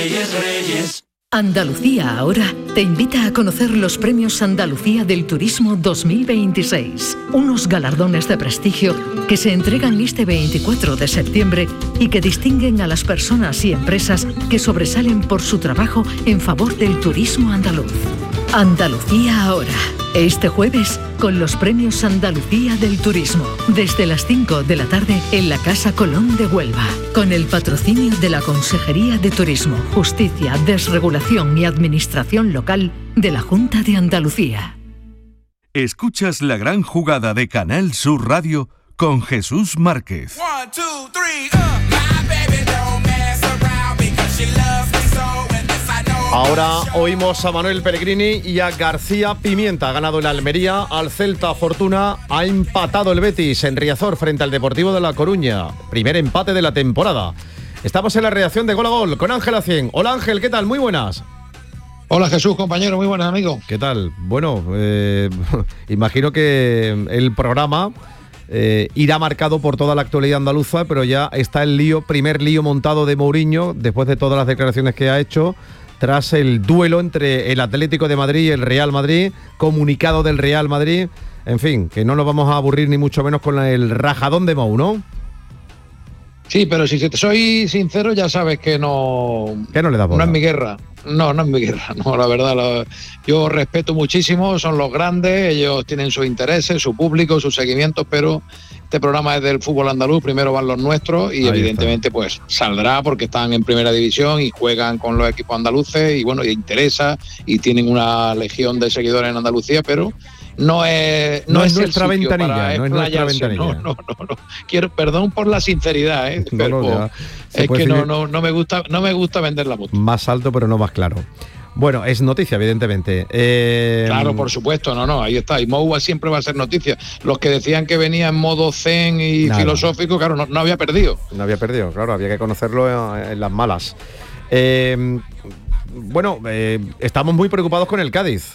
Andalucía Ahora te invita a conocer los premios Andalucía del Turismo 2026, unos galardones de prestigio que se entregan este 24 de septiembre y que distinguen a las personas y empresas que sobresalen por su trabajo en favor del turismo andaluz. Andalucía Ahora, este jueves con los premios Andalucía del Turismo, desde las 5 de la tarde en la Casa Colón de Huelva, con el patrocinio de la Consejería de Turismo, Justicia, Desregulación y Administración Local de la Junta de Andalucía. Escuchas La Gran Jugada de Canal Sur Radio con Jesús Márquez. 1, 2, 3, my baby don't mess around because she loves me so. Ahora oímos a Manuel Pellegrini y a García Pimienta. Ha ganado el Almería, al Celta Fortuna, ha empatado el Betis en Riazor frente al Deportivo de La Coruña. Primer empate de la temporada. Estamos en la reacción de Gol a Gol con Ángel Acien. Hola Ángel, ¿qué tal? Muy buenas. Hola Jesús, compañero, muy buenas amigos. ¿Qué tal? Bueno, imagino que el programa irá marcado por toda la actualidad andaluza, pero ya está el primer lío montado de Mourinho después de todas las declaraciones que ha hecho tras el duelo entre el Atlético de Madrid y el Real Madrid, comunicado del Real Madrid. En fin, que no nos vamos a aburrir ni mucho menos con el rajadón de Mou, ¿no? Sí, pero si te soy sincero, ya sabes que no... ¿Qué no le da bola? No es mi guerra. No es mi guerra. No, la verdad, yo respeto muchísimo, son los grandes, ellos tienen sus intereses, su público, sus seguimientos, pero este programa es del fútbol andaluz, primero van los nuestros y ahí evidentemente está. Pues saldrá porque están en primera división y juegan con los equipos andaluces y bueno, y interesa y tienen una legión de seguidores en Andalucía, pero no es nuestra ventanilla, no es nuestra ventanilla. No. Quiero, perdón por la sinceridad, pero es que no me gusta vender la moto. Más alto pero no más claro. Bueno, es noticia, evidentemente. Claro, por supuesto, ahí está. Y Mou siempre va a ser noticia. Los que decían que venía en modo zen y filosófico, claro, no había perdido. No había perdido, claro, había que conocerlo en las malas. Estamos muy preocupados con el Cádiz.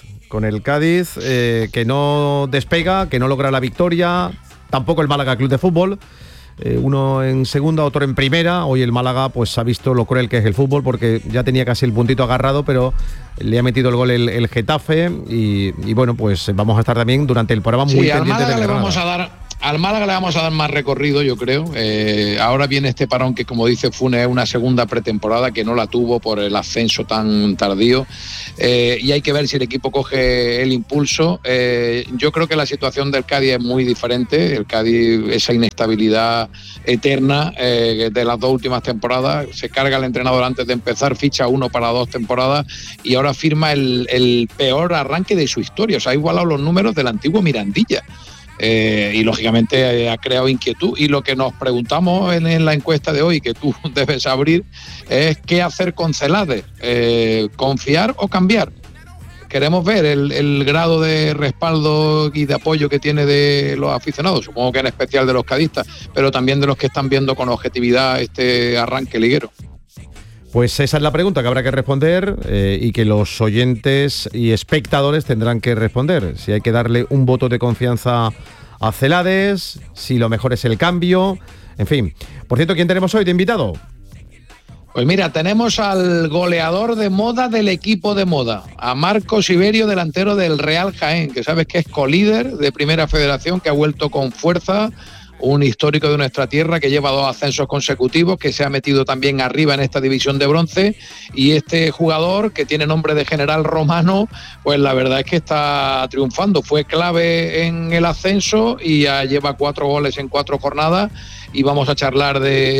Que no despega, que no logra la victoria. Tampoco el Málaga Club de Fútbol. Uno en segunda, otro en primera. Hoy el Málaga pues ha visto lo cruel que es el fútbol porque ya tenía casi el puntito agarrado, pero le ha metido el gol el Getafe y bueno, pues vamos a estar también durante el programa muy pendientes de Granada. Al Málaga le vamos a dar más recorrido, yo creo. Ahora viene este parón que, como dice Funes, es una segunda pretemporada que no la tuvo por el ascenso tan tardío. Y hay que ver si el equipo coge el impulso. Yo creo que la situación del Cádiz es muy diferente. El Cádiz, esa inestabilidad eterna de las dos últimas temporadas. Se carga el entrenador antes de empezar, ficha uno para 2 temporadas y ahora firma el peor arranque de su historia. O sea, ha igualado los números del antiguo Mirandilla. Y lógicamente ha creado inquietud y lo que nos preguntamos en la encuesta de hoy, que tú debes abrir, es qué hacer con Celades, confiar o cambiar. Queremos ver el grado de respaldo y de apoyo que tiene de los aficionados, supongo que en especial de los cadistas, pero también de los que están viendo con objetividad este arranque liguero. Pues esa es la pregunta que habrá que responder y que los oyentes y espectadores tendrán que responder. Si hay que darle un voto de confianza a Celades, si lo mejor es el cambio, en fin. Por cierto, ¿quién tenemos hoy de invitado? Pues mira, tenemos al goleador de moda del equipo de moda, a Marcos Iberio, delantero del Real Jaén, que sabes que es colíder de Primera Federación, que ha vuelto con fuerza, un histórico de nuestra tierra que lleva 2 ascensos consecutivos, que se ha metido también arriba en esta división de bronce, y este jugador que tiene nombre de general romano, pues la verdad es que está triunfando, fue clave en el ascenso y ya lleva 4 goles en 4 jornadas y vamos a charlar de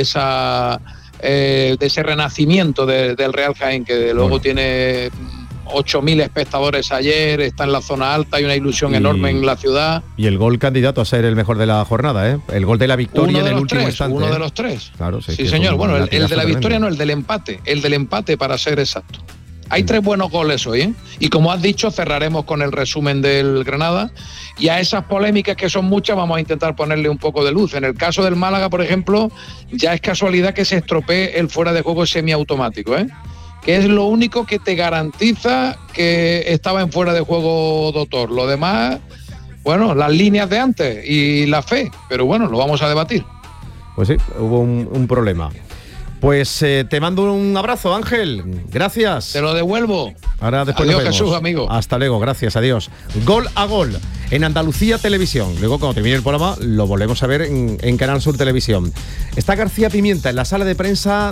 ese renacimiento del Real Jaén, que de luego tiene 8.000 espectadores ayer, está en la zona alta, hay una ilusión enorme en la ciudad. Y el gol candidato a ser el mejor de la jornada, ¿eh? El gol de la victoria en el último instante. Uno de los 3. Claro, sí señor. Bueno, el de la victoria no, el del empate para ser exacto. Hay 3 buenos goles hoy, ¿eh? Y como has dicho, cerraremos con el resumen del Granada. Y a esas polémicas, que son muchas, vamos a intentar ponerle un poco de luz. En el caso del Málaga, por ejemplo, ya es casualidad que se estropee el fuera de juego semiautomático, ¿eh? Que es lo único que te garantiza que estaba en fuera de juego Doctor. Lo demás, bueno, las líneas de antes y la fe, pero bueno, lo vamos a debatir. Pues sí, hubo un problema. Pues te mando un abrazo, Ángel. Gracias. Te lo devuelvo. Ahora después Adiós, nos vemos. Jesús, amigo. Hasta luego, gracias, adiós. Gol a gol en Andalucía Televisión. Luego, cuando termine el programa, lo volvemos a ver en Canal Sur Televisión. Está García Pimienta en la sala de prensa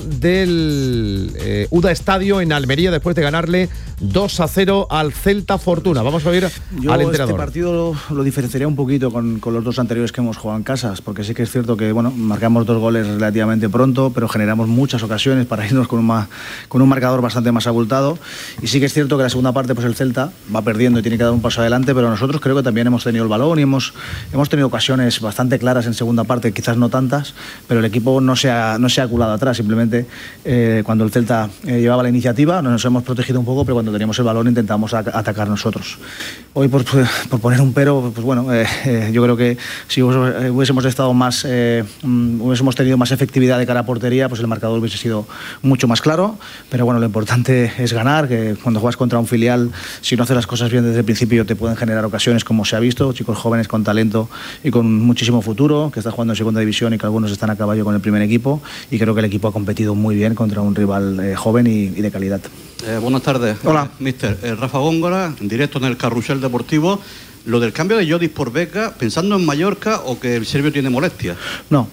del UDA Estadio en Almería después de ganarle 2-0 al Celta Fortuna. Vamos a oír al entrenador. Este partido lo diferenciaría un poquito con los dos anteriores que hemos jugado en casas, porque sí que es cierto que marcamos 2 goles relativamente pronto, pero generamos muchas ocasiones para irnos con un marcador bastante más abultado. Y sí que es cierto que la segunda parte pues el Celta va perdiendo y tiene que dar un paso adelante, pero nosotros creo que también hemos tenido el balón y hemos tenido ocasiones bastante claras en segunda parte, quizás no tantas, pero el equipo no se ha culado atrás. Simplemente cuando el Celta llevaba la iniciativa nos hemos protegido un poco, pero cuando teníamos el balón intentamos atacar nosotros. Hoy por poner un pero, pues bueno, yo creo que si hubiésemos estado más, hubiésemos tenido más efectividad de cara a portería, pues el marcador hubiese sido mucho más claro. Pero bueno, lo importante es ganar, que cuando juegas contra un filial, si no haces las cosas bien desde el principio, te pueden generar ocasiones como se ha visto, chicos jóvenes con talento y con muchísimo futuro, que están jugando en segunda división y que algunos están a caballo con el primer equipo, y creo que el equipo ha competido muy bien contra un rival joven y de calidad. Buenas tardes. Hola. Mister. Rafa Góngora, en directo en el Carrusel Deportivo. Lo del cambio de Lloris por Vega, ¿pensando en Mallorca o que el serbio tiene molestias? No.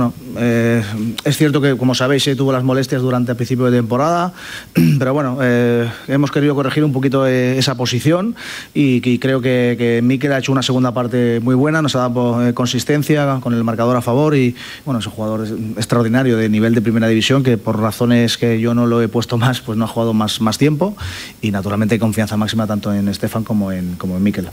Es cierto que, como sabéis, tuvo las molestias durante el principio de temporada, pero bueno, hemos querido corregir un poquito esa posición y creo que Mikel ha hecho una segunda parte muy buena, nos ha dado consistencia con el marcador a favor y bueno, es un jugador extraordinario de nivel de primera división que por razones que yo no lo he puesto más, pues no ha jugado más tiempo y naturalmente hay confianza máxima tanto en Stefan como en Mikel.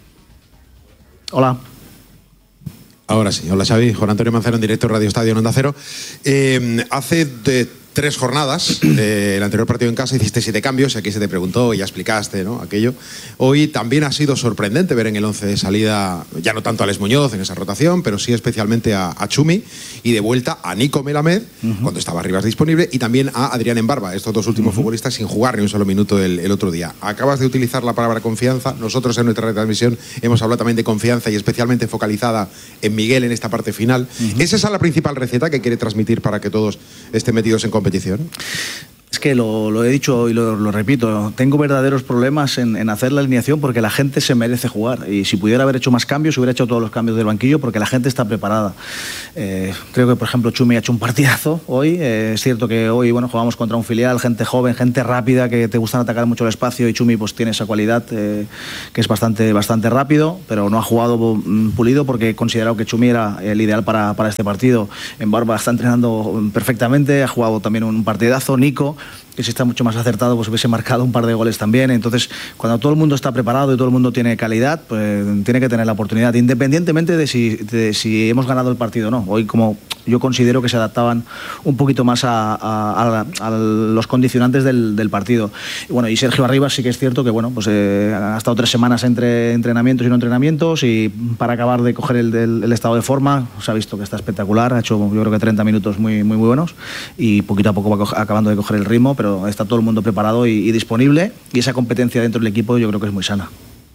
Hola. Ahora sí, hola Xavi, Juan Antonio Manzano en directo Radio Estadio en Onda Cero. Hace 3 jornadas, el anterior partido en casa hiciste 7 cambios, aquí se te preguntó y ya explicaste, ¿no? Aquello. Hoy también ha sido sorprendente ver en el 11 de salida, ya no tanto a Les Muñoz en esa rotación, pero sí especialmente a Chumi y de vuelta a Nico Melamed, cuando estaba Rivas disponible, y también a Adrián Embarba, estos 2 últimos futbolistas sin jugar ni un solo minuto el otro día. Acabas de utilizar la palabra confianza, nosotros en nuestra retransmisión hemos hablado también de confianza y especialmente focalizada en Miguel en esta parte final. ¿Es esa la principal receta que quiere transmitir para que todos estén metidos en competición? Es que lo he dicho y lo repito, tengo verdaderos problemas en hacer la alineación porque la gente se merece jugar y si pudiera haber hecho más cambios, hubiera hecho todos los cambios del banquillo porque la gente está preparada. Creo que, por ejemplo, Chumi ha hecho un partidazo hoy. Es cierto que hoy jugamos contra un filial, gente joven, gente rápida, que te gustan atacar mucho el espacio y Chumi pues tiene esa cualidad que es bastante rápido, pero no ha jugado pulido porque he considerado que Chumi era el ideal para este partido. Embarba está entrenando perfectamente, ha jugado también un partidazo. Nico, que si está mucho más acertado, pues hubiese marcado un par de goles también. Entonces, cuando todo el mundo está preparado y todo el mundo tiene calidad, pues tiene que tener la oportunidad, independientemente de si hemos ganado el partido o no. Hoy, como yo considero que se adaptaban un poquito más a los condicionantes del partido. Y bueno, y Sergio Arribas sí que es cierto que ha estado 3 semanas entre entrenamientos y no entrenamientos y para acabar de coger el estado de forma, se ha visto que está espectacular, ha hecho yo creo que 30 minutos muy buenos y poquito a poco va acabando de coger el ritmo, pero está todo el mundo preparado y disponible y esa competencia dentro del equipo yo creo que es muy sana.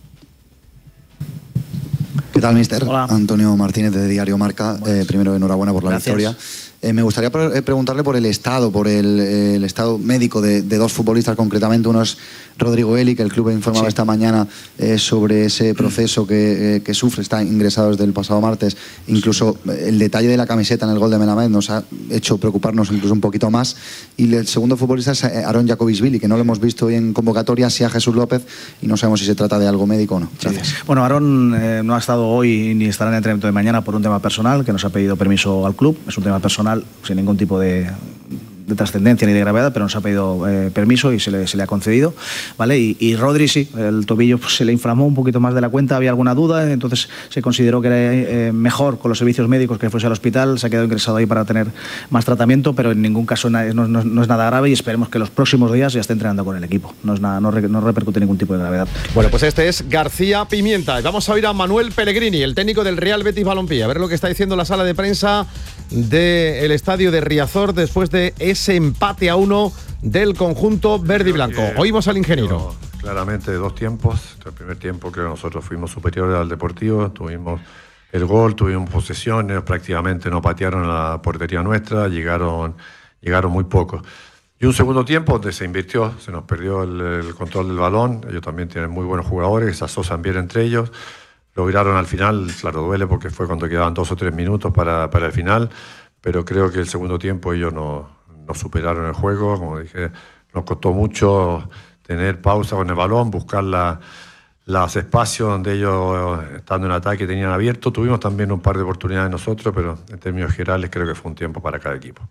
¿Qué tal, mister? Hola. Antonio Martínez de Diario Marca. Primero, enhorabuena por la victoria. Me gustaría preguntarle por el estado, el estado médico de 2 futbolistas concretamente. Uno es Rodrigo Eli, que el club informaba esta mañana sobre ese proceso que sufre, está ingresado desde el pasado martes. Incluso el detalle de la camiseta en el gol de Melamed nos ha hecho preocuparnos incluso un poquito más. Y el segundo futbolista es Aaron Jacobisvili, que no lo hemos visto hoy en convocatoria, sí a Jesús López, y no sabemos si se trata de algo médico o no. Gracias. Sí. Bueno, Aaron no ha estado hoy ni estará en el entrenamiento de mañana por un tema personal, que nos ha pedido permiso al club. Es un tema personal sin ningún tipo de trascendencia ni de gravedad, pero nos ha pedido permiso y se le ha concedido, ¿vale? Y Rodri sí, el tobillo pues, se le inflamó un poquito más de la cuenta, había alguna duda, entonces se consideró que era mejor con los servicios médicos que fuese al hospital, se ha quedado ingresado ahí para tener más tratamiento, pero en ningún caso no es nada grave y esperemos que los próximos días ya esté entrenando con el equipo, no repercute ningún tipo de gravedad. Bueno, pues este es García Pimienta. Vamos a oír a Manuel Pellegrini, el técnico del Real Betis Balompié, a ver lo que está diciendo la sala de prensa del estadio de Riazor después de ese empate a 1 del conjunto verde y blanco. Oímos al ingeniero. Claramente 2 tiempos. El primer tiempo creo que nosotros fuimos superiores al Deportivo, tuvimos el gol, tuvimos posesiones, prácticamente no patearon a la portería nuestra, llegaron llegaron muy pocos. Y un segundo tiempo donde se invirtió, se nos perdió el control del balón. Ellos también tienen muy buenos jugadores, se asocian bien entre ellos. Lograron al final, claro, duele porque fue cuando quedaban 2 o 3 minutos para el final, pero creo que el segundo tiempo ellos no superaron el juego. Como dije, nos costó mucho tener pausa con el balón, buscar los espacios donde ellos, estando en ataque, tenían abierto. Tuvimos también un par de oportunidades nosotros, pero en términos generales creo que fue un tiempo para cada equipo.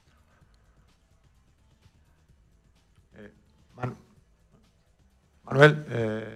Manuel,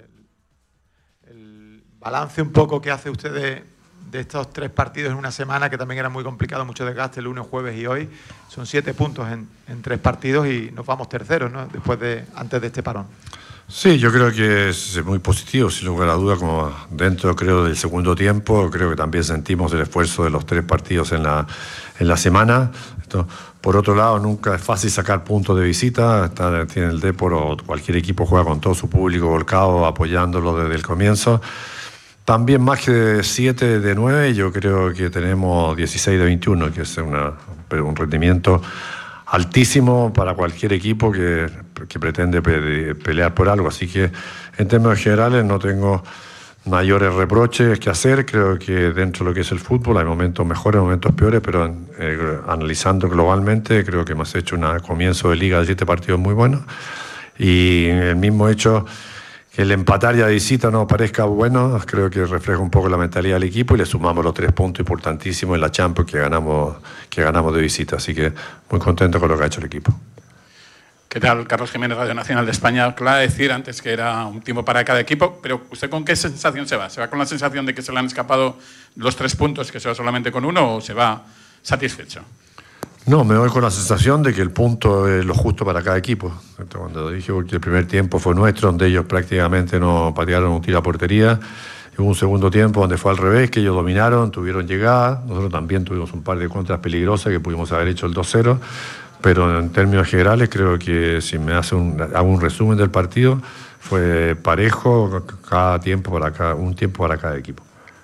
el balance un poco que hace usted de estos 3 partidos en una semana, que también era muy complicado, mucho desgaste, lunes, jueves y hoy, son 7 puntos en 3 partidos y nos vamos terceros, ¿no? Antes de este parón. Sí, yo creo que es muy positivo, sin lugar a duda, como dentro, creo, del segundo tiempo, creo que también sentimos el esfuerzo de los 3 partidos en la semana. Por otro lado, nunca es fácil sacar puntos de visita. Tiene el Depor o cualquier equipo juega con todo su público volcado, apoyándolo desde el comienzo. También más que 7 de 9, yo creo que tenemos 16 de 21, que es un rendimiento altísimo para cualquier equipo que pretende pelear por algo. Así que en términos generales no tengo mayores reproches que hacer. Creo que dentro de lo que es el fútbol hay momentos mejores, momentos peores, pero analizando globalmente creo que hemos hecho un comienzo de liga de 7 partidos muy buenos, y el mismo hecho que el empatar ya de visita no parezca bueno, creo que refleja un poco la mentalidad del equipo, y le sumamos los 3 puntos importantísimos en la Champions que ganamos de visita. Así que muy contento con lo que ha hecho el equipo. ¿Qué tal? Carlos Jiménez, Radio Nacional de España. Claro decir antes que era un tiempo para cada equipo, pero ¿usted con qué sensación se va? ¿Se va con la sensación de que se le han escapado los 3 puntos, que se va solamente con 1, o se va satisfecho? No, me voy con la sensación de que el punto es lo justo para cada equipo. Cuando dije que el primer tiempo fue nuestro, donde ellos prácticamente no patearon un tiro a portería, hubo un segundo tiempo donde fue al revés, que ellos dominaron, tuvieron llegada. Nosotros también tuvimos un par de contras peligrosas que pudimos haber hecho el 2-0. Pero en términos generales creo que si me hago un resumen del partido, fue parejo, un tiempo para cada equipo.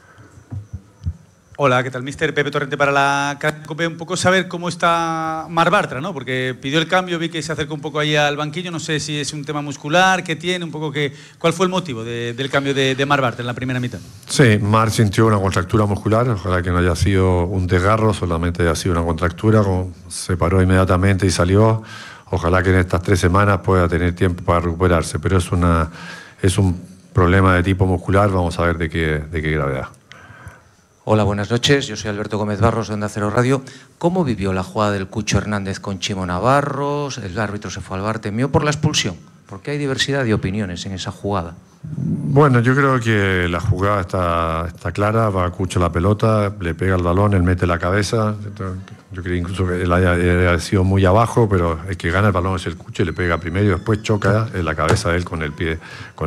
Hola, ¿qué tal, mister? Pepe Torrente para la COPE. Un poco saber cómo está Marc Bartra, ¿no? Porque pidió el cambio, vi que se acercó un poco ahí al banquillo. No sé si es un tema muscular, qué tiene, un poco ¿cuál fue el motivo del cambio de Marc Bartra en la primera mitad? Sí, Marc sintió una contractura muscular, ojalá que no haya sido un desgarro, solamente haya sido una contractura, se paró inmediatamente y salió. Ojalá que en estas 3 semanas pueda tener tiempo para recuperarse, pero es un problema de tipo muscular, vamos a ver de qué gravedad. Hola, buenas noches. Yo soy Alberto Gómez Barros, de Onda Cero Radio. ¿Cómo vivió la jugada del Cucho Hernández con Chimo Navarro? El árbitro se fue al VAR, temió por la expulsión, porque hay diversidad de opiniones en esa jugada. Bueno, yo creo que la jugada está clara, va a Cucho la pelota, le pega el balón, él mete la cabeza. Yo creo incluso que él haya sido muy abajo, pero el que gana el balón es el Cucho y le pega primero y después choca en la cabeza de él con el pie.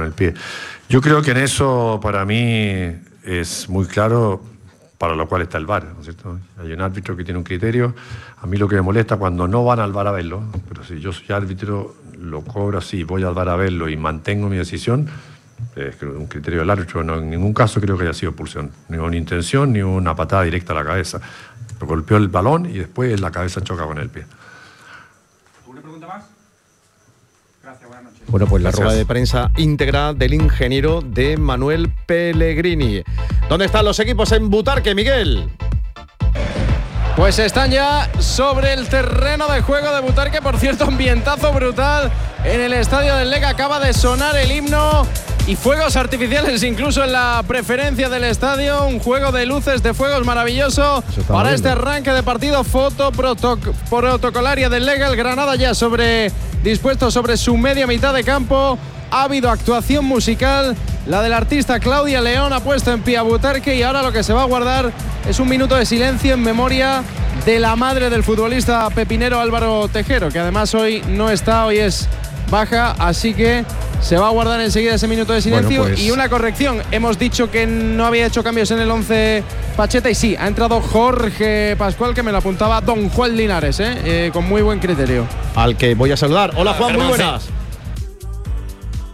Yo creo que en eso, para mí, es muy claro, para lo cual está el VAR, ¿no es cierto? Hay un árbitro que tiene un criterio. A mí lo que me molesta cuando no van al VAR a verlo, pero si yo soy árbitro, lo cobro así, voy al VAR a verlo y mantengo mi decisión, es un criterio del árbitro. No, en ningún caso creo que haya sido expulsión, ni una intención, ni una patada directa a la cabeza. Golpeó el balón y después la cabeza choca con el pie. ¿Alguna pregunta más? Gracias, buenas noches. Bueno, pues la rueda de prensa íntegra del ingeniero de Manuel Pellegrini. ¿Dónde están los equipos en Butarque, Miguel? Pues están ya sobre el terreno de juego de Butarque. Por cierto, ambientazo brutal en el estadio del Lega. Acaba de sonar el himno y fuegos artificiales incluso en la preferencia del estadio. Un juego de luces, de fuegos maravilloso para este arranque de partido. Foto protocolaria del Lega. El Granada ya dispuesto sobre su media mitad de campo. Ha habido actuación musical. La del artista Claudia León ha puesto en pie a Butarque, y ahora lo que se va a guardar es un minuto de silencio en memoria de la madre del futbolista pepinero Álvaro Tejero, que además hoy no está, hoy es baja, así que se va a guardar enseguida ese minuto de silencio. Bueno, pues, y una corrección, hemos dicho que no había hecho cambios en el 11 Pacheta, y sí, ha entrado Jorge Pascual, que me lo apuntaba don Juan Linares, con muy buen criterio. Al que voy a saludar. Hola Juan, muy buenas.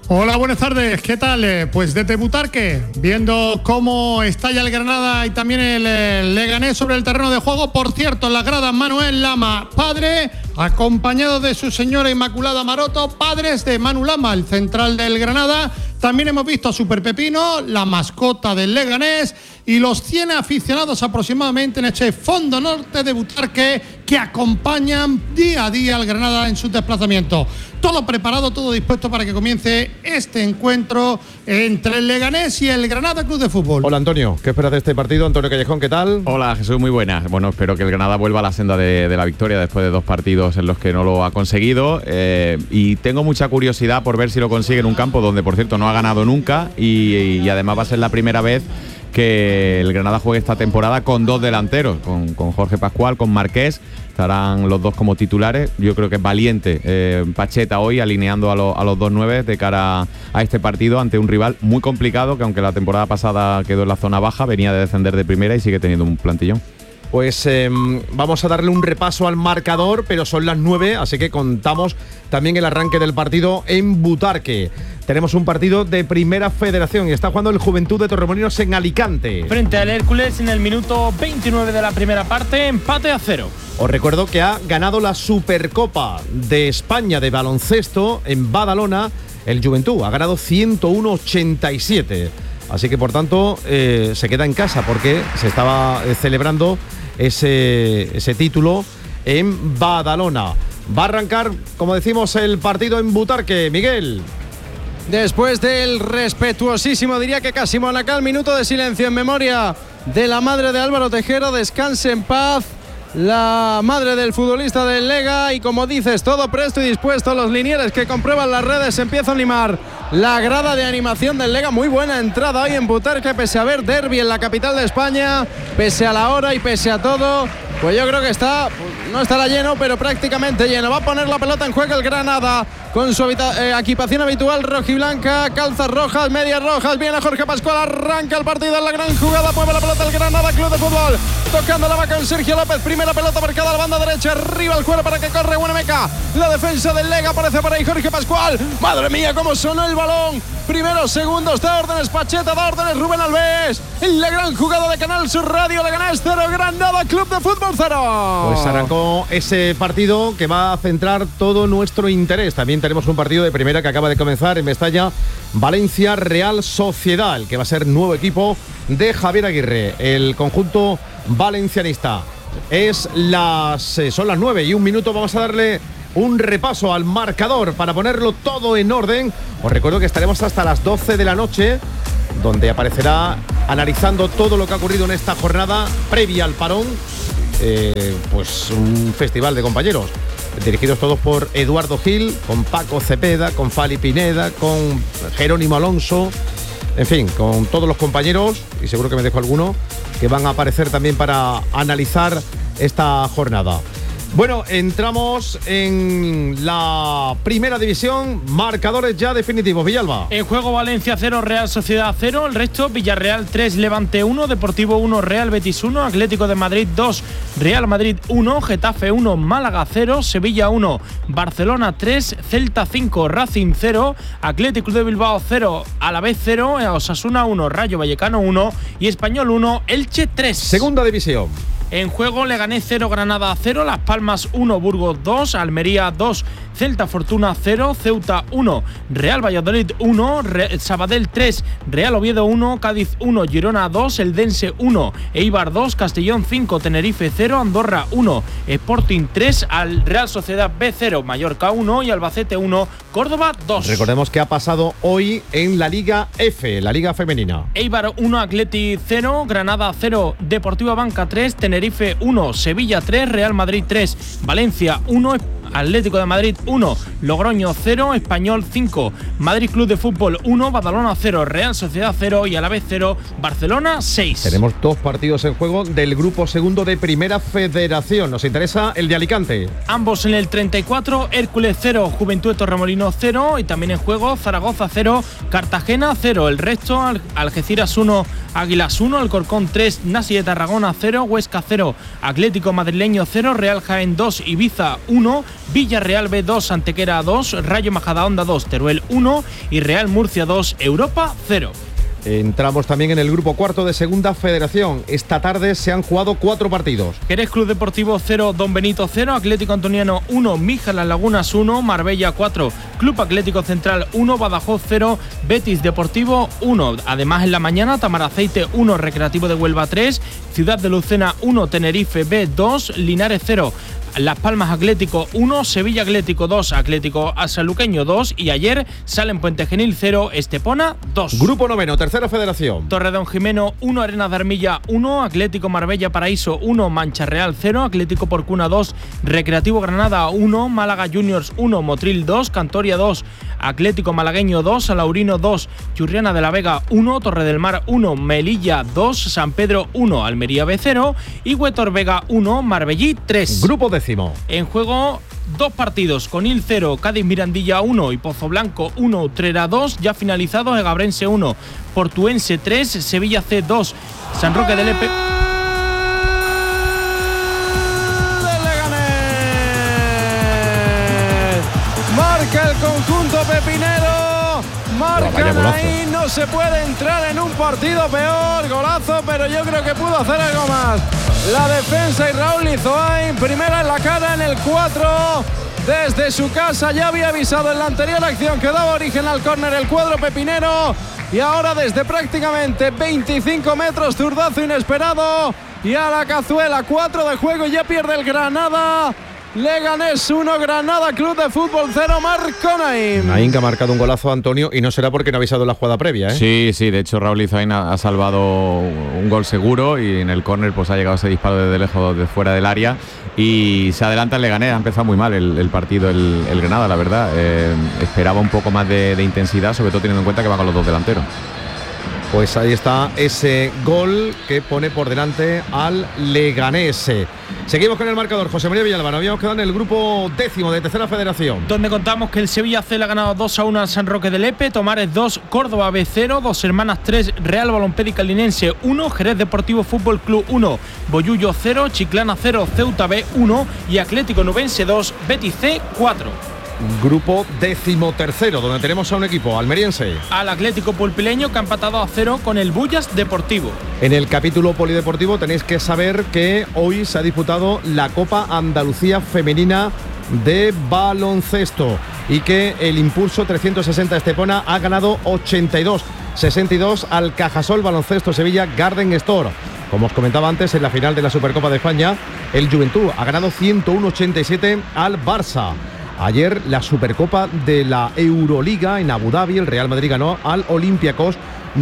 Hola, buenas tardes, ¿qué tal? Pues desde Butarque, viendo cómo estalla el Granada y también el Leganés sobre el terreno de juego. Por cierto, en las gradas Manuel Lama, padre, acompañado de su señora Inmaculada Maroto, padres de Manu Lama, el central del Granada. También hemos visto a Super Pepino, la mascota del Leganés, y los 100 aficionados aproximadamente en este fondo norte de Butarque que acompañan día a día al Granada en sus desplazamientos. Todo preparado, todo dispuesto para que comience este encuentro entre el Leganés y el Granada Club de Fútbol. Hola Antonio, ¿qué esperas de este partido? Antonio Callejón, ¿qué tal? Hola Jesús, muy buenas. Bueno, espero que el Granada vuelva a la senda de la victoria después de 2 partidos en los que no lo ha conseguido, y tengo mucha curiosidad por ver si lo consigue en un campo donde, por cierto, no ha ganado nunca y además va a ser la primera vez que el Granada juegue esta temporada con 2 delanteros, con Jorge Pascual, con Marqués. Estarán los dos como titulares. Yo creo que es valiente Pacheta hoy alineando a los 2 9 de cara a este partido ante un rival muy complicado que, aunque la temporada pasada quedó en la zona baja, venía de descender de primera y sigue teniendo un plantillón. Pues vamos a darle un repaso al marcador, pero son las 9, así que contamos también el arranque del partido en Butarque. Tenemos un partido de Primera Federación y está jugando el Juventud de Torremolinos en Alicante. Frente al Hércules en el minuto 29 de la primera parte, empate a 0. Os recuerdo que ha ganado la Supercopa de España de baloncesto en Badalona. El Juventud ha ganado 101-87. Así que, por tanto, se queda en casa porque se estaba celebrando ese título en Badalona. Va a arrancar, como decimos, el partido en Butarque. Miguel. Después del respetuosísimo, diría que casi monacal, minuto de silencio en memoria de la madre de Álvaro Tejero. Descanse en paz la madre del futbolista del Lega, y como dices, todo presto y dispuesto. Los linieres que comprueban las redes empiezan a limar la grada de animación del Lega. Muy buena entrada hoy en Butarque, pese a haber derbi en la capital de España, pese a la hora y pese a todo. Pues yo creo que no estará lleno, pero prácticamente lleno. Va a poner la pelota en juego el Granada con su equipación habitual rojiblanca, calzas rojas, medias rojas. Viene Jorge Pascual, arranca el partido en la gran jugada, mueve la pelota el Granada Club de Fútbol, tocando la va con Sergio López. Primera pelota marcada a la banda derecha, arriba el cuero para que corre Buenameca. La defensa del Lega, aparece por ahí Jorge Pascual. Madre mía, cómo sonó el balón. Primeros segundos, da órdenes Pacheta, da órdenes Rubén Alves. En la gran jugada de Canal Sur Radio, Leganés 0, Granada Club de Fútbol 0. Pues arrancó ese partido que va a centrar todo nuestro interés. También tenemos un partido de primera que acaba de comenzar en Mestalla, Valencia Real Sociedad, el que va a ser nuevo equipo de Javier Aguirre, el conjunto valencianista. Son las 9 y 1 minuto. Vamos a darle un repaso al marcador para ponerlo todo en orden. Os recuerdo que estaremos hasta las 12 de la noche, donde aparecerá analizando todo lo que ha ocurrido en esta jornada previa al parón, pues un festival de compañeros dirigidos todos por Eduardo Gil, con Paco Cepeda, con Fali Pineda, con Jerónimo Alonso, en fin, con todos los compañeros, y seguro que me dejo alguno, que van a aparecer también para analizar esta jornada. Bueno, entramos en la primera división. Marcadores ya definitivos. Villalba. En juego Valencia 0, Real Sociedad 0. El resto: Villarreal 3, Levante 1, Deportivo 1, Real Betis 1, Atlético de Madrid 2, Real Madrid 1, Getafe 1, Málaga 0, Sevilla 1, Barcelona 3, Celta 5, Racing 0, Atlético de Bilbao 0, Alavés 0, Osasuna 1, Rayo Vallecano 1 y Español 1, Elche 3. Segunda división. En juego Leganés 0, Granada 0, Las Palmas 1, Burgos 2, Almería 2, Celta Fortuna 0, Ceuta 1, Real Valladolid 1, Sabadell 3, Real Oviedo 1, Cádiz 1, Girona 2, Eldense 1, Eibar 2, Castellón 5, Tenerife 0, Andorra 1, Sporting 3, al Real Sociedad B 0, Mallorca 1 y Albacete 1, Córdoba 2. Recordemos que ha pasado hoy en la Liga F, la Liga Femenina. Eibar 1, Atleti 0, Granada 0, Deportiva Banca 3, Tenerife 1, Sevilla 3, Real Madrid 3, Valencia 1, Atlético de Madrid 1, Logroño 0, Español 5, Madrid Club de Fútbol 1, Badalona 0, Real Sociedad 0 y Alavés 0, Barcelona 6. Tenemos 2 partidos en juego del grupo segundo de Primera Federación. Nos interesa el de Alicante. Ambos en el 34, Hércules 0, Juventud de Torremolinos 0 y también en juego Zaragoza 0, Cartagena 0. El resto: Algeciras 1, Águilas 1, Alcorcón 3, Nasi de Tarragona 0, Huesca 0, Atlético Madrileño 0, Real Jaén 2, Ibiza 1, Villarreal B 2, Antequera 2, Rayo Majadahonda 2, Teruel 1 y Real Murcia 2, Europa 0. Entramos también en el grupo cuarto de Segunda Federación. Esta tarde se han jugado 4 partidos. Jerez Club Deportivo 0, Don Benito 0, Atlético Antoniano 1, Mijas Las Lagunas 1, Marbella 4, Club Atlético Central 1, Badajoz 0, Betis Deportivo 1. Además, en la mañana, Tamaraceite 1, Recreativo de Huelva 3, Ciudad de Lucena 1, Tenerife B 2, Linares 0. Las Palmas Atlético 1, Sevilla Atlético 2, Atlético Sanluqueño 2 y ayer salen Puente Genil 0, Estepona 2. Grupo noveno, Tercera Federación. Torredón Jimeno 1, Arenas de Armilla 1, Atlético Marbella Paraíso 1, Mancha Real 0, Atlético Porcuna 2, Recreativo Granada 1, Málaga Juniors 1, Motril 2, Cantoria 2, Atlético Malagueño 2, Alaurino 2, Churriana de la Vega 1, Torre del Mar 1, Melilla 2, San Pedro 1, Almería B 0 y Huetor Vega 1, Marbellí 3. Grupo décimo. En juego 2 partidos, Conil 0, Cádiz Mirandilla 1 y Pozo Blanco 1, Utrera 2, ya finalizados, Egabrense 1, Portuense 3, Sevilla C 2, San Roque del Lepe. Marca el conjunto pepinero, marcan ahí, no se puede entrar en un partido peor, golazo, pero yo creo que pudo hacer algo más. La defensa y Raúl Lizoain, primera en la cara en el 4, desde su casa ya había avisado en la anterior acción que daba origen al córner el cuadro pepinero y ahora desde prácticamente 25 metros, zurdazo inesperado y a la cazuela, 4 de juego y ya pierde el Granada. Leganés 1, Granada Club de Fútbol 0, Marco Naim. Naim que ha marcado un golazo, Antonio, y no será porque no ha avisado la jugada previa, ¿eh? Sí, de hecho Raúl Lizoain ha salvado un gol seguro y en el córner pues ha llegado ese disparo desde lejos, de fuera del área y se adelanta el Leganés. Ha empezado muy mal el partido el Granada, la verdad. Esperaba un poco más de intensidad, sobre todo teniendo en cuenta que va con los 2 delanteros. Pues ahí está ese gol que pone por delante al Leganés. Seguimos con el marcador. José María Villalba, nos habíamos quedado en el grupo décimo de Tercera Federación, donde contamos que el Sevilla C le ha ganado 2-1 al San Roque del Lepe, Tomares 2, Córdoba B 0, Dos Hermanas 3, Real Balompédica Linense 1, Jerez Deportivo Fútbol Club 1, Bollullo 0, Chiclana 0, Ceuta B 1 y Atlético Nubense 2, Betis C 4. Grupo decimotercero, donde tenemos a un equipo almeriense. Al Atlético Pulpileño, que ha empatado a 0 con el Bullas Deportivo. En el capítulo polideportivo tenéis que saber que hoy se ha disputado la Copa Andalucía Femenina de baloncesto y que el Impulso 360 Estepona ha ganado 82-62 al Cajasol Baloncesto Sevilla Garden Store. Como os comentaba antes, en la final de la Supercopa de España, el Juventud ha ganado 101-87 al Barça. Ayer la Supercopa de la Euroliga en Abu Dhabi, el Real Madrid ganó al Olympiacos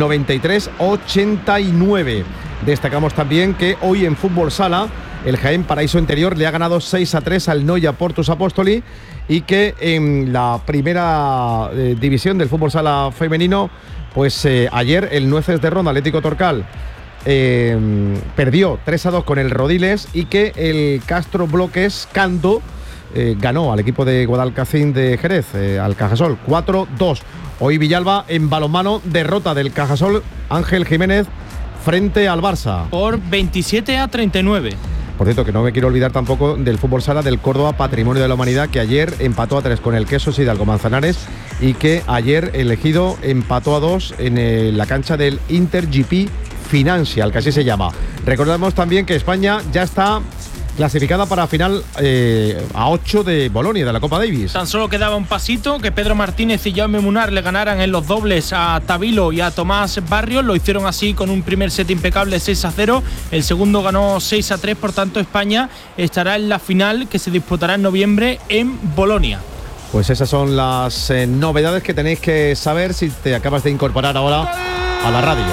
93-89. Destacamos también que hoy en Fútbol Sala el Jaén Paraíso Interior le ha ganado 6-3 al Noia Portus Apóstoli y que en la primera división del Fútbol Sala femenino, pues ayer el Nueces de Ronda Atlético Torcal perdió 3-2 con el Rodiles y que el Castro Bloques Cando ganó al equipo de Guadalcacín de Jerez, al Cajasol, 4-2. Hoy Villalba en balonmano, derrota del Cajasol Ángel Jiménez frente al Barça. Por 27-39. Por cierto, que no me quiero olvidar tampoco del fútbol sala del Córdoba Patrimonio de la Humanidad, que ayer empató a 3 con el Quesos Hidalgo Manzanares y que ayer el Ejido empató a 2 en la cancha del InterGP Financial, que así se llama. Recordamos también que España ya está clasificada para final a 8 de Bolonia, de la Copa Davis. Tan solo quedaba un pasito, que Pedro Martínez y Jaume Munar le ganaran en los dobles a Tabilo y a Tomás Barrios. Lo hicieron así con un primer set impecable, 6-0. El segundo ganó 6-3, por tanto España estará en la final que se disputará en noviembre en Bolonia. Pues esas son las novedades que tenéis que saber si te acabas de incorporar ahora a la radio.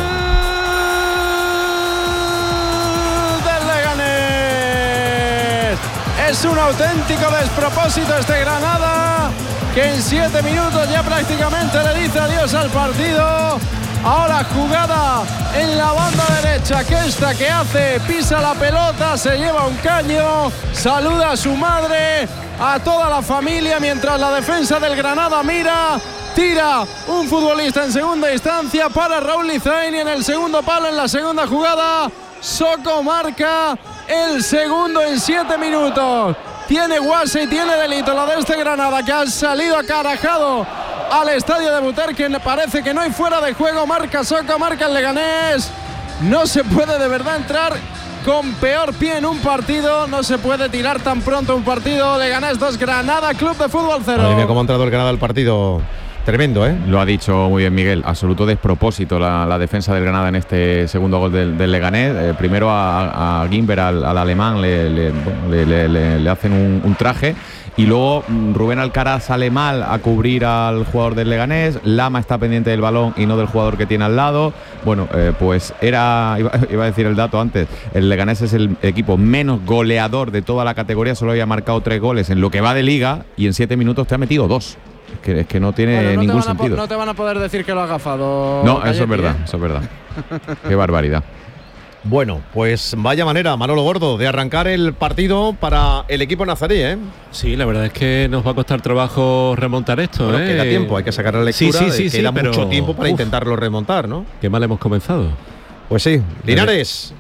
Es un auténtico despropósito este Granada, que en 7 minutos ya prácticamente le dice adiós al partido. Ahora jugada en la banda derecha, que esta que hace, pisa la pelota, se lleva un caño, saluda a su madre, a toda la familia, mientras la defensa del Granada mira, tira un futbolista en segunda instancia para Raúl Lizain, y en el segundo palo, en la segunda jugada, Soko marca el segundo en 7 minutos. Tiene guasa y tiene delito la de este Granada, que ha salido acarajado al estadio de Butarque. Parece que no hay fuera de juego. Marca Soko, marca el Leganés. No se puede de verdad entrar con peor pie en un partido. No se puede tirar tan pronto un partido. Leganés 2, Granada Club de Fútbol 0. Madre mía, cómo ha entrado el Granada al partido. Tremendo, ¿eh? Lo ha dicho muy bien Miguel, absoluto despropósito la defensa del Granada en este segundo gol del Leganés. Primero a Guimber, al alemán, le hacen un traje, y luego Rubén Alcaraz sale mal a cubrir al jugador del Leganés. Lama está pendiente del balón y no del jugador que tiene al lado. Bueno, pues iba a decir el dato antes, el Leganés es el equipo menos goleador de toda la categoría, solo había marcado 3 goles en lo que va de liga, y en 7 minutos te ha metido 2. Es que no tiene ningún sentido. No te van a poder decir que lo ha agafado. No, eso es verdad, eso es verdad. Qué barbaridad. Bueno, pues vaya manera, Manolo Gordo, de arrancar el partido para el equipo nazarí, ¿eh? Sí, la verdad es que nos va a costar trabajo remontar esto. Bueno, queda tiempo, hay que sacar la lectura. Queda mucho tiempo para intentarlo remontar, ¿no? Qué mal hemos comenzado. Pues sí, Linares.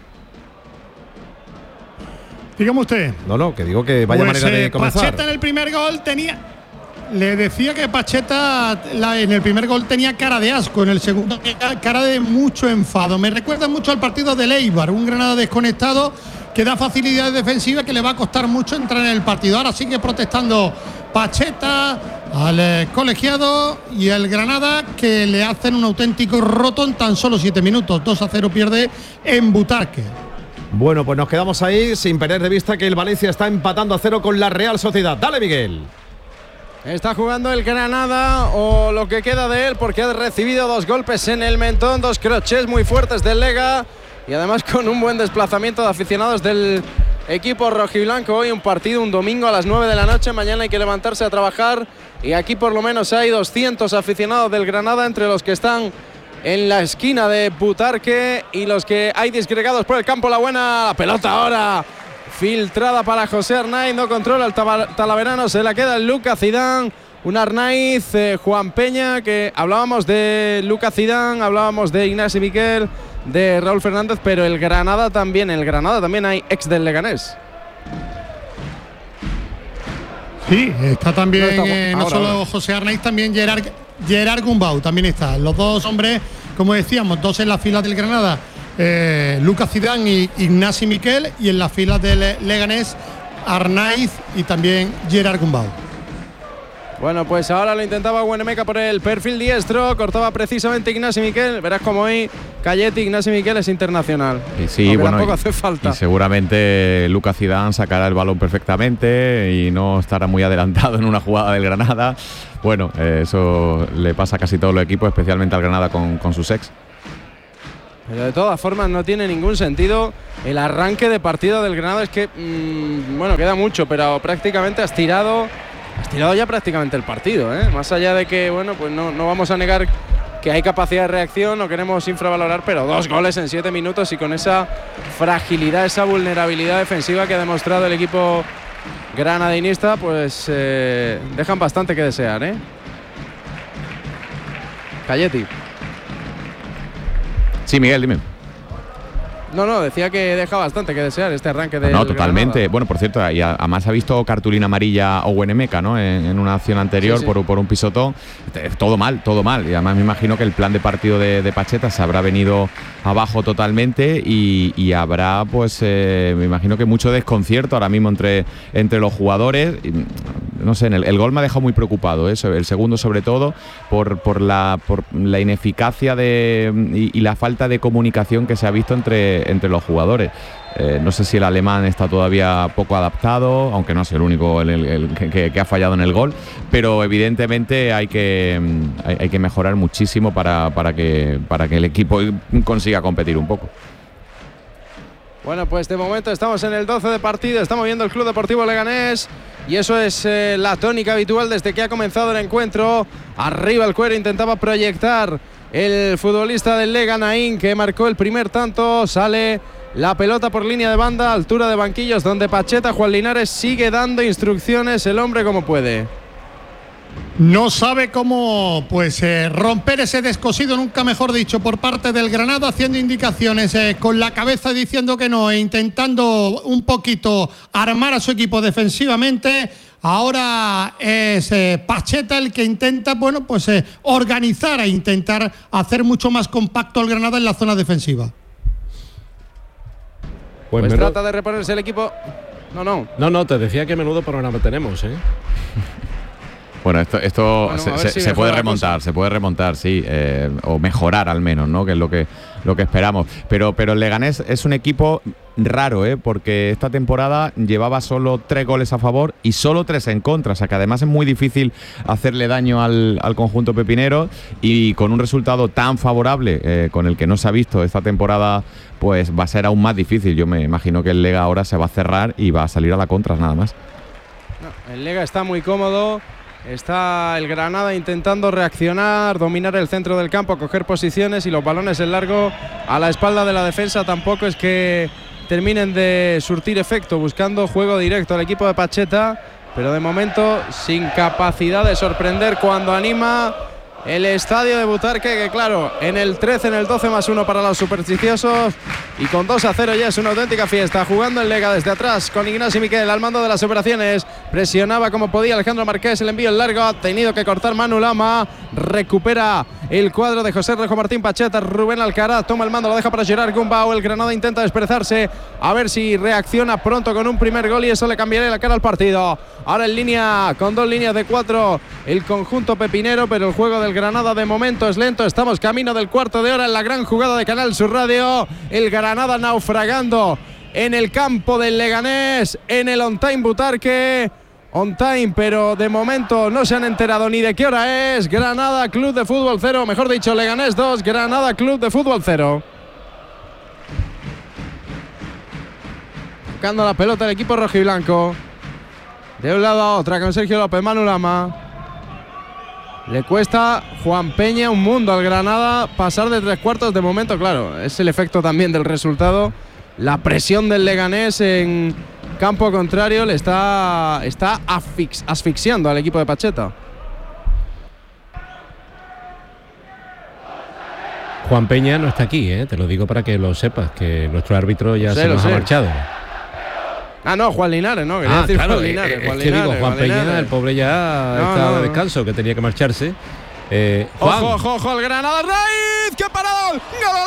Dígame usted. No, que digo que vaya manera de comenzar. Pacheta en el primer gol le decía que Pacheta en el primer gol tenía cara de asco, en el segundo cara de mucho enfado. Me recuerda mucho al partido del Eibar, un Granada desconectado que da facilidades defensivas, que le va a costar mucho entrar en el partido. Ahora sigue protestando Pacheta al colegiado, y el Granada, que le hacen un auténtico roto en tan solo 7 minutos. 2-0 pierde en Butarque. Bueno, pues nos quedamos ahí sin perder de vista que el Valencia está empatando a 0 con la Real Sociedad. Dale, Miguel. Está jugando el Granada, o lo que queda de él, porque ha recibido 2 golpes en el mentón, 2 crochets muy fuertes del Lega, y además con un buen desplazamiento de aficionados del equipo rojiblanco. Hoy un partido, un domingo a las 9 de la noche, mañana hay que levantarse a trabajar, y aquí por lo menos hay 200 aficionados del Granada, entre los que están en la esquina de Butarque y los que hay disgregados por el campo. La pelota ahora filtrada para José Arnaiz, no controla el talaverano, se la queda el Lucas Zidane. Un Arnaiz, Juan Peña, que hablábamos de Lucas Zidane, hablábamos de Ignasi Miquel, de Raúl Fernández, pero el Granada también hay ex del Leganés. Sí, está también no solo José Arnaiz, también Gerard Gumbau también está. Los dos hombres, como decíamos, 2 en la fila del Granada, Lucas Zidane y Ignasi Miquel, y en las filas del Leganés Arnaiz y también Gerard Gumbau. Bueno, pues ahora lo intentaba Guenemeca por el perfil diestro, cortaba precisamente Ignasi Miquel. Verás como hoy Cayeti, Ignasi Miquel es internacional. Sí, bueno, tampoco hace falta. Y seguramente Lucas Zidane sacará el balón perfectamente y no estará muy adelantado en una jugada del Granada. Bueno, eso le pasa a casi todos los equipos, especialmente al Granada con sus ex. Pero de todas formas no tiene ningún sentido el arranque de partido del Granada. Es que, bueno, queda mucho, pero prácticamente has tirado ya prácticamente el partido, ¿eh? Más allá de que, bueno, pues no vamos a negar que hay capacidad de reacción, no queremos infravalorar, pero 2 goles en 7 minutos y con esa fragilidad, esa vulnerabilidad defensiva que ha demostrado el equipo granadinista, pues dejan bastante que desear, ¿eh? Cayeti. Sí, Miguel, dime. No, decía que deja bastante que desear este arranque de. No, totalmente. Bueno, por cierto, y además ha visto cartulina amarilla o Guenemeca, ¿no? En una acción anterior, sí. por un pisotón. Todo mal. Y además me imagino que el plan de partido de Pacheta se habrá venido abajo totalmente y habrá, pues, me imagino que mucho desconcierto ahora mismo entre los jugadores. No sé, el gol me ha dejado muy preocupado, eso, el segundo sobre todo, por la ineficacia y la falta de comunicación que se ha visto entre los jugadores. No sé si el alemán está todavía poco adaptado, aunque no es el único que ha fallado en el gol, pero evidentemente hay que mejorar muchísimo para que el equipo consiga competir un poco. Bueno, pues de momento estamos en el 12 de partido, estamos viendo el Club Deportivo Leganés y eso es la tónica habitual desde que ha comenzado el encuentro. Arriba el cuero, intentaba proyectar el futbolista del Lega, Naín, que marcó el primer tanto. Sale la pelota por línea de banda, altura de banquillos, donde Pacheta, Juan Linares, sigue dando instrucciones, el hombre como puede. No sabe cómo romper ese descosido, nunca mejor dicho, por parte del Granada, haciendo indicaciones con la cabeza, diciendo que no, e intentando un poquito armar a su equipo defensivamente. Ahora es Pacheta el que intenta, organizar e intentar hacer mucho más compacto al Granada en la zona defensiva. Pues trata de reponerse el equipo. No, te decía que menudo programa tenemos, ¿eh? Bueno, esto se puede remontar, sí, o mejorar al menos, ¿no? Que es lo que esperamos. Pero el Leganés es un equipo raro, porque esta temporada llevaba solo 3 goles a favor y solo 3 en contra, o sea que además es muy difícil hacerle daño al conjunto pepinero, y con un resultado tan favorable con el que no se ha visto esta temporada, pues va a ser aún más difícil. Yo me imagino que el Lega ahora se va a cerrar y va a salir a la contra, nada más. No, el Lega está muy cómodo. Está el Granada intentando reaccionar, dominar el centro del campo, coger posiciones, y los balones en largo a la espalda de la defensa tampoco es que terminen de surtir efecto, buscando juego directo al equipo de Pacheta, pero de momento sin capacidad de sorprender cuando anima el estadio de Butarque, que claro, en el 13, en el 12+1 para los supersticiosos, y con 2-0 ya es una auténtica fiesta. Jugando el Lega desde atrás con Ignacio Miquel al mando de las operaciones, presionaba como podía Alejandro Marqués, el envío en largo, ha tenido que cortar Manu Lama, recupera el cuadro de José Rejo Martín Pacheta, Rubén Alcaraz toma el mando, lo deja para Gerard Gumbau, el Granada intenta desperezarse, a ver si reacciona pronto con un primer gol y eso le cambiaría la cara al partido. Ahora en línea, con 2 líneas de 4 el conjunto pepinero, pero el juego del Granada de momento es lento. Estamos camino del cuarto de hora en la gran jugada de Canal Sur Radio. El Granada naufragando en el campo del Leganés, en el On Time Butarque. On time, pero de momento no se han enterado ni de qué hora es. Granada Club de Fútbol 0, mejor dicho, Leganés 2, Granada Club de Fútbol 0. Tocando la pelota el equipo rojiblanco. De un lado a otro con Sergio López, Manu Lama. Le cuesta Juan Peña un mundo al Granada pasar de 3/4 de momento, claro. Es el efecto también del resultado. La presión del Leganés en campo contrario le está asfixiando al equipo de Pacheta. Juan Peña no está aquí, te lo digo para que lo sepas, que nuestro árbitro ya se nos ha marchado. Ah, no, Juan Linares, ¿no? Quería decir claro, Juan Linares. Juan Peña, el pobre ya está de descanso, que tenía que marcharse. Juan. Ojo, el Granada, Raiz, ¡qué parado!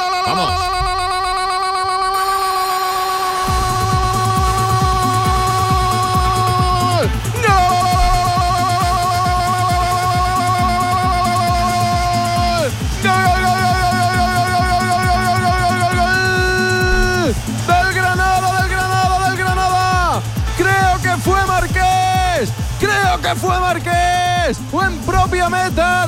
Fue Marqués, o en propia meta,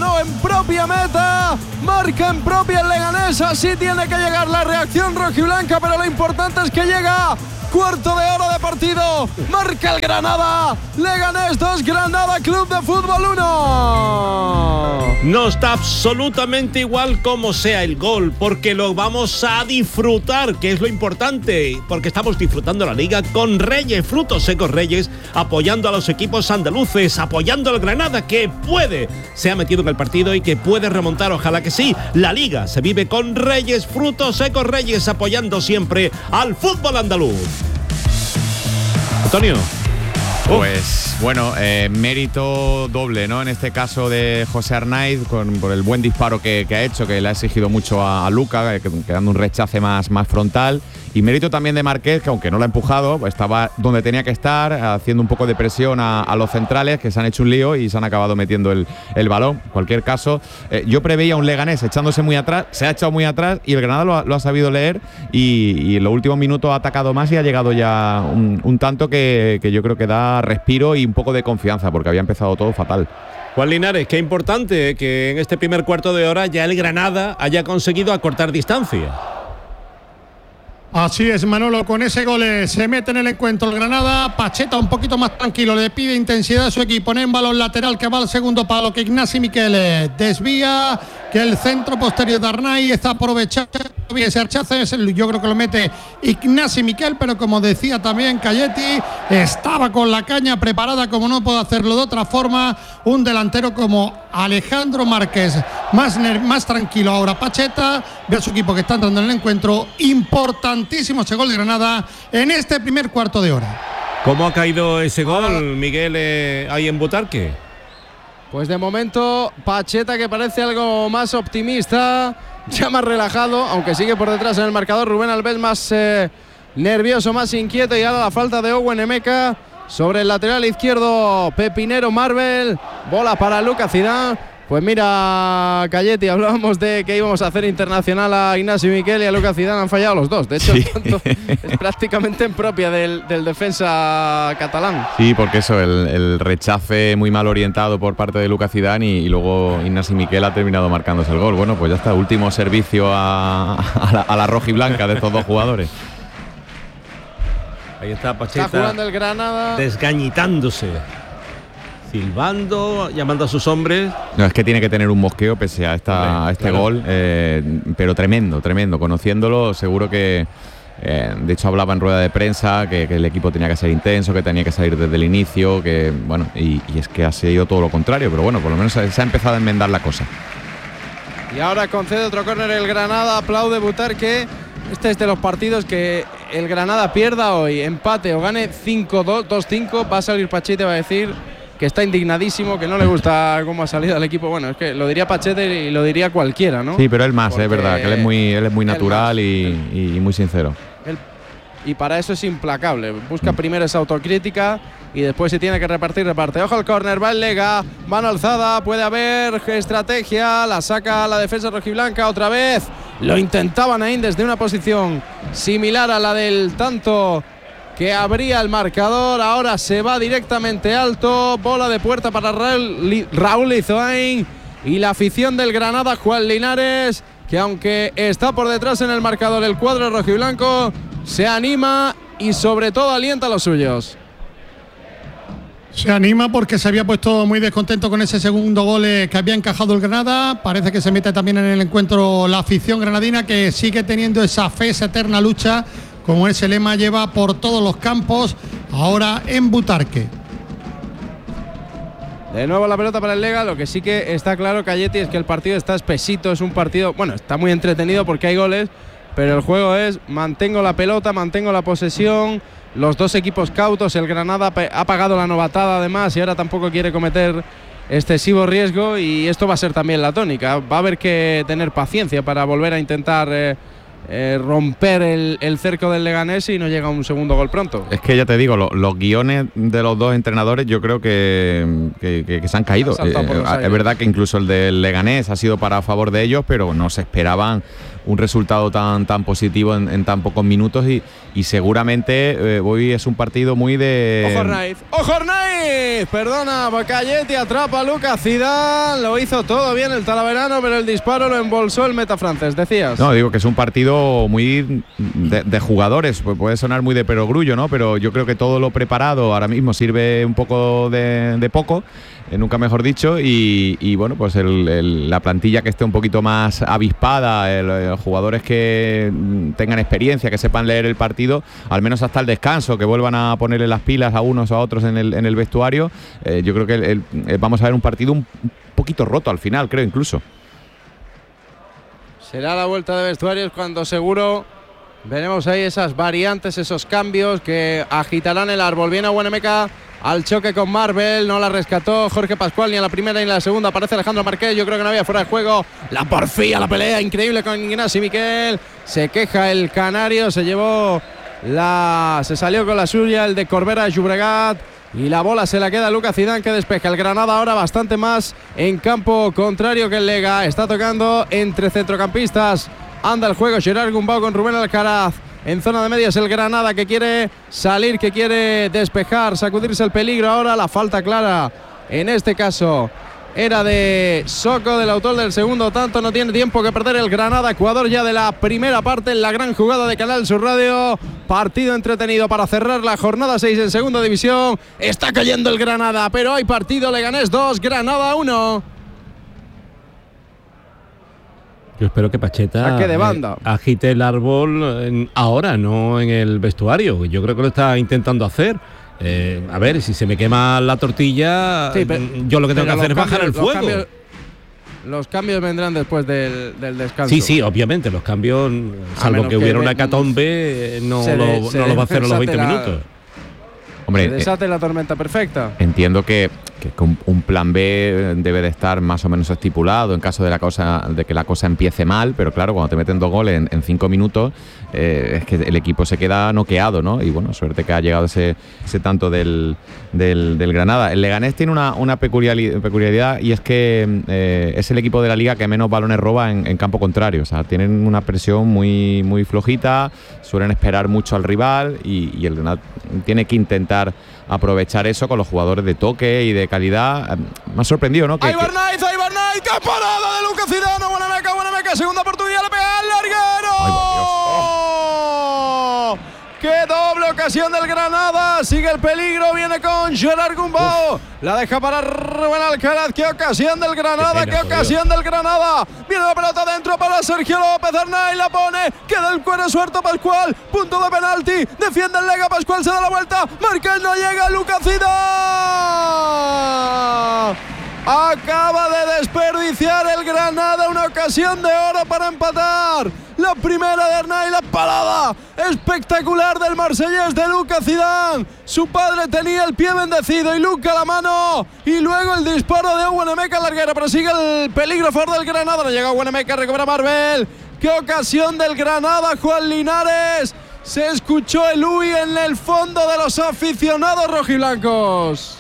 marca en propia el Leganés, así tiene que llegar la reacción rojiblanca, pero lo importante es que llega cuarto de hora de partido, marca el Granada, Leganés 2, Granada Club de Fútbol 1. Nos da absolutamente igual cómo sea el gol, porque lo vamos a disfrutar, que es lo importante, porque estamos disfrutando la Liga con Reyes, frutos secos Reyes, apoyando a los equipos andaluces, apoyando al Granada, que se ha metido en el partido y que puede remontar, ojalá que sí. La Liga se vive con Reyes, frutos secos Reyes, apoyando siempre al fútbol andaluz. Antonio. Pues bueno, mérito doble, ¿no? En este caso de José Arnaiz, por el buen disparo que ha hecho, que le ha exigido mucho a Luca, quedando un rechace más frontal. Y mérito también de Marqués, que aunque no lo ha empujado, estaba donde tenía que estar, haciendo un poco de presión a los centrales, que se han hecho un lío y se han acabado metiendo el balón. En cualquier caso, yo preveía un Leganés echándose muy atrás, se ha echado muy atrás y el Granada lo ha sabido leer y en los últimos minutos ha atacado más y ha llegado ya un tanto que yo creo que da respiro y un poco de confianza, porque había empezado todo fatal. Juan Linares, qué importante que en este primer cuarto de hora ya el Granada haya conseguido acortar distancia. Así es, Manolo, con ese gol se mete en el encuentro el Granada. Pacheta un poquito más tranquilo, le pide intensidad a su equipo, en balón lateral que va al segundo palo, que Ignasi Miquel desvía, que el centro posterior de Arnaiz está aprovechando bien ese rechazo. Yo creo que lo mete Ignasi Miquel, pero como decía también Calletti, estaba con la caña preparada, como no puedo hacerlo de otra forma, un delantero como Alejandro Márquez, más tranquilo. Ahora Pacheta, ve a su equipo que está entrando en el encuentro. Importantísimo ese gol de Granada en este primer cuarto de hora. ¿Cómo ha caído ese gol, Miguel, ahí en Butarque? Pues de momento Pacheta, que parece algo más optimista, ya más relajado, aunque sigue por detrás en el marcador. Rubén Alves más nervioso, más inquieto, y ahora la falta de Owen Emeka sobre el lateral izquierdo Pepinero Marvel. Bola para Lucas Zidane. Pues mira, Calletti, hablábamos de que íbamos a hacer internacional a Ignasi Miquel y a Lucas Zidane, han fallado los dos. De hecho, sí. Es prácticamente impropia del defensa catalán. Sí, porque eso, el rechace muy mal orientado por parte de Lucas Zidane y luego Ignasi Miquel ha terminado marcándose el gol. Bueno, pues ya está, último servicio a la rojiblanca de estos dos jugadores. Ahí está Pacheta. Está jugando el Granada. Desgañitándose. Silbando, llamando a sus hombres. No, es que tiene que tener un mosqueo pese a este gol, pero tremendo. Conociéndolo, seguro que, de hecho, hablaba en rueda de prensa que el equipo tenía que ser intenso, que tenía que salir desde el inicio, que bueno, y es que ha sido todo lo contrario, pero bueno, por lo menos se ha empezado a enmendar la cosa. Y ahora concede otro córner el Granada, aplaude Butarque. Este es de los partidos que el Granada pierda hoy, empate o gane 5-2, 2-5, va a salir Pachete, va a decir que está indignadísimo, que no le gusta cómo ha salido el equipo. Bueno, es que lo diría Pachete y lo diría cualquiera, ¿no? Sí, pero él más, es verdad, que él es muy natural y muy sincero. Y para eso es implacable. Busca primero esa autocrítica y después si tiene que repartir, reparte. Ojo al córner, va el Lega, mano alzada, puede haber estrategia, la saca la defensa rojiblanca otra vez. Lo intentaban ahí desde una posición similar a la del tanto que abría el marcador. Ahora se va directamente alto, bola de puerta para Raúl Izoain y la afición del Granada, Juan Linares, que aunque está por detrás en el marcador el cuadro rojiblanco, se anima y sobre todo alienta a los suyos. Se anima porque se había puesto muy descontento con ese segundo gol que había encajado el Granada. Parece que se mete también en el encuentro la afición granadina, que sigue teniendo esa fe, esa eterna lucha, como ese lema lleva por todos los campos, ahora en Butarque. De nuevo la pelota para el Lega. Lo que sí que está claro, Calletti, es que el partido está espesito. Es un partido, bueno, está muy entretenido porque hay goles, pero el juego es mantengo la pelota, mantengo la posesión. Los dos equipos cautos. El Granada ha pagado la novatada además y ahora tampoco quiere cometer excesivo riesgo, y esto va a ser también la tónica. Va a haber que tener paciencia para volver a intentar romper el cerco del Leganés y no llega un segundo gol pronto. Es que ya te digo, los guiones de los dos entrenadores yo creo que se han caído. Es verdad que incluso el del Leganés ha sido para favor de ellos, pero no se esperaban un resultado tan positivo en tan pocos minutos, y seguramente hoy es un partido muy de... ¡Ojo Arnaiz! Perdona, Calletti atrapa a Lucas Zidane, lo hizo todo bien el talaverano, pero el disparo lo embolsó el meta francés, decías. No, digo que es un partido muy de jugadores, pues puede sonar muy de perogrullo, ¿no? Pero yo creo que todo lo preparado ahora mismo sirve un poco de poco, nunca mejor dicho, y bueno, pues la plantilla que esté un poquito más avispada, jugadores que tengan experiencia, que sepan leer el partido, al menos hasta el descanso, que vuelvan a ponerle las pilas a unos o a otros en el vestuario. Yo creo que vamos a ver un partido un poquito roto al final, creo incluso. Será la vuelta de vestuarios cuando seguro veremos ahí esas variantes, esos cambios que agitarán el árbol. Viene Owen Emeka al choque con Marvel, no la rescató Jorge Pascual ni en la primera ni en la segunda. Aparece Alejandro Márquez, yo creo que no había fuera de juego. La porfía, la pelea increíble con Ignasi Miquel. Se queja el canario, se salió con la suya el de Corbera de Llobregat. Y la bola se la queda a Lucas Zidane, que despeja. El Granada ahora bastante más en campo contrario que el Lega. Está tocando entre centrocampistas. Anda el juego Gerard Gumbau con Rubén Alcaraz. En zona de medios el Granada, que quiere salir, que quiere despejar, sacudirse el peligro. Ahora la falta clara, en este caso era de Soko, del autor del segundo tanto. No tiene tiempo que perder el Granada. Ecuador ya de la primera parte en la gran jugada de Canal Sur Radio. Partido entretenido para cerrar la jornada 6 en segunda división. Está cayendo el Granada, pero hay partido. Leganés 2, Granada 1. Yo espero que Pacheta Saque de banda. agite el árbol ahora, no en el vestuario. Yo creo que lo está intentando hacer. A ver, si se me quema la tortilla, Sí, yo lo que tengo que hacer es bajar el fuego. Los cambios vendrán después del descanso. Sí, obviamente, los cambios, salvo que hubiera una hecatombe, no lo va a hacer a los 20 minutos. Hombre, se desate la tormenta perfecta. Entiendo que un plan B debe de estar más o menos estipulado en caso de que la cosa empiece mal, pero claro, cuando te meten 2 goles en 5 minutos, es que el equipo se queda noqueado, ¿no? Y bueno, suerte que ha llegado ese tanto del Granada. El Leganés tiene una peculiaridad, y es que es el equipo de la liga que menos balones roba en campo contrario. O sea, tienen una presión muy, muy flojita, suelen esperar mucho al rival y el Granada tiene que intentar aprovechar eso con los jugadores de toque y de calidad. Me ha sorprendido, ¿no? ¡Ahí Barnaiz! ¡Qué parada de Lucas Zidane! Buena segunda oportunidad, le pega al larguero. ¡Qué doble ocasión del Granada! Sigue el peligro, viene con Gerard Gumbau. La deja para Rubén Alcaraz. ¡Qué ocasión del Granada! ¡Qué ocasión del Granada! Viene la pelota dentro para Sergio López. Arnaiz la pone. Queda el cuero suelto Pascual. Punto de penalti. Defiende el Lega. Pascual se da la vuelta. Márquez no llega. Lucas Zidane acaba de desperdiciar el Granada una ocasión de oro para empatar. La primera de Arnaiz, la parada espectacular del marsellés de Lucas Zidane. Su padre tenía el pie bendecido y Luca la mano. Y luego el disparo de Huanemeca larguero, pero sigue el peligro a favor del Granada. No llega Huanemeca, recupera Marbel. ¡Qué ocasión del Granada, Juan Linares! Se escuchó el uy en el fondo de los aficionados rojiblancos.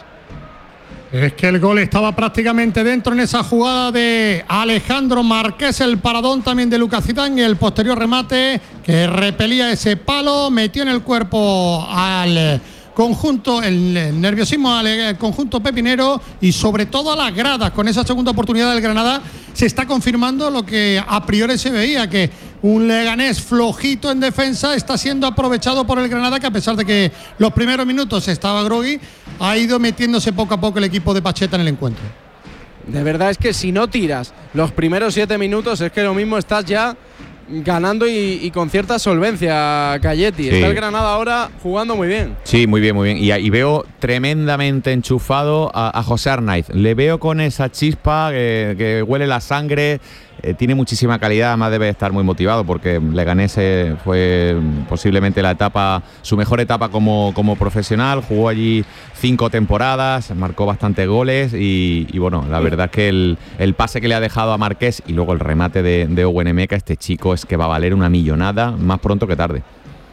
Es que el gol estaba prácticamente dentro en esa jugada de Alejandro Marqués, el paradón también de Lucas Zidane y el posterior remate que repelía ese palo, metió en el cuerpo al conjunto, el nerviosismo al conjunto pepinero y sobre todo a las gradas. Con esa segunda oportunidad del Granada se está confirmando lo que a priori se veía, que un Leganés flojito en defensa está siendo aprovechado por el Granada, que a pesar de que los primeros minutos estaba groggy, ha ido metiéndose poco a poco el equipo de Pacheta en el encuentro. De verdad es que si no tiras los primeros 7 minutos es que lo mismo estás ya ganando y con cierta solvencia, Cayetti. Sí. Está el Granada ahora jugando muy bien. Sí, muy bien, muy bien. Y veo tremendamente enchufado a José Arnaiz. Le veo con esa chispa que huele la sangre. Tiene muchísima calidad, además debe estar muy motivado porque Leganés fue posiblemente su mejor etapa como profesional. Jugó allí 5 temporadas, marcó bastantes goles y bueno, la verdad es que el pase que le ha dejado a Marqués y luego el remate de Owen Emeka, este chico es que va a valer una millonada más pronto que tarde.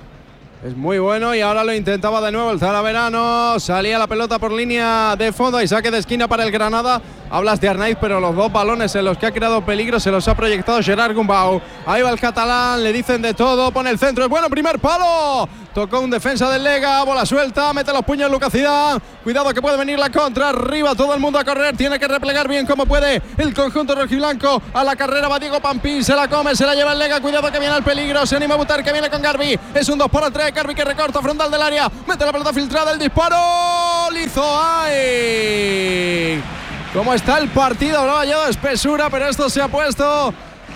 Es muy bueno y ahora lo intentaba de nuevo el Zaraverano. Salía la pelota por línea de fondo y saque de esquina para el Granada. Hablas de Arnaiz, pero los 2 balones en los que ha creado peligro se los ha proyectado Gerard Gumbau. Ahí va el catalán, le dicen de todo, pone el centro, es bueno, primer palo. Tocó un defensa del Lega, bola suelta, mete los puños Lucas Zidane. Cuidado que puede venir la contra, arriba todo el mundo a correr, tiene que replegar bien como puede el conjunto rojiblanco. A la carrera va Diego Pampín, se la come, se la lleva el Lega, cuidado que viene el peligro, se anima a Butar que viene con Garbi. Es un 2-3, Garbi que recorta frontal del área, mete la pelota filtrada, el disparo, Lizo, ¡ay! ¿Cómo está el partido? Hablaba yo de espesura, pero esto se ha puesto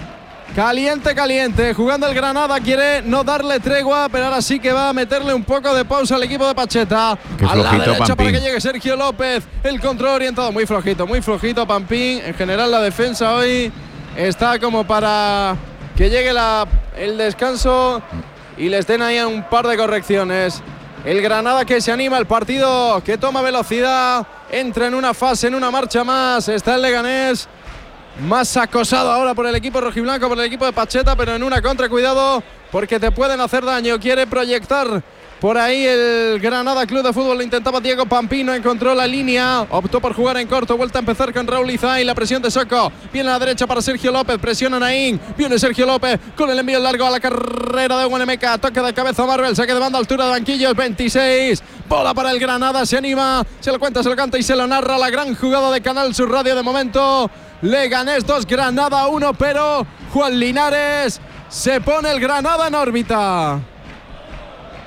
caliente. Jugando el Granada, quiere no darle tregua, pero ahora sí que va a meterle un poco de pausa al equipo de Pacheta. A la derecha Pampín, para que llegue Sergio López. El control orientado, muy flojito Pampín. En general la defensa hoy está como para que llegue el descanso y les den ahí un par de correcciones. El Granada que se anima, el partido que toma velocidad, entra en una fase, en una marcha más. Está el Leganés más acosado ahora por el equipo rojiblanco, por el equipo de Pacheta, pero en una contra, cuidado, porque te pueden hacer daño. Quiere proyectar por ahí el Granada Club de Fútbol, lo intentaba Diego Pampino, encontró la línea, optó por jugar en corto, vuelta a empezar con Raúl Izay, la presión de Soko, viene a la derecha para Sergio López, presiona Naín, viene Sergio López con el envío largo a la carrera de Huanemeca, toque de cabeza Marvel, saque de banda, altura de banquillos, 26, bola para el Granada, se anima, se lo cuenta, se lo canta y se lo narra, la gran jugada de Canal Sur Radio de momento. Leganés 2, Granada 1, pero Juan Linares se pone el Granada en órbita.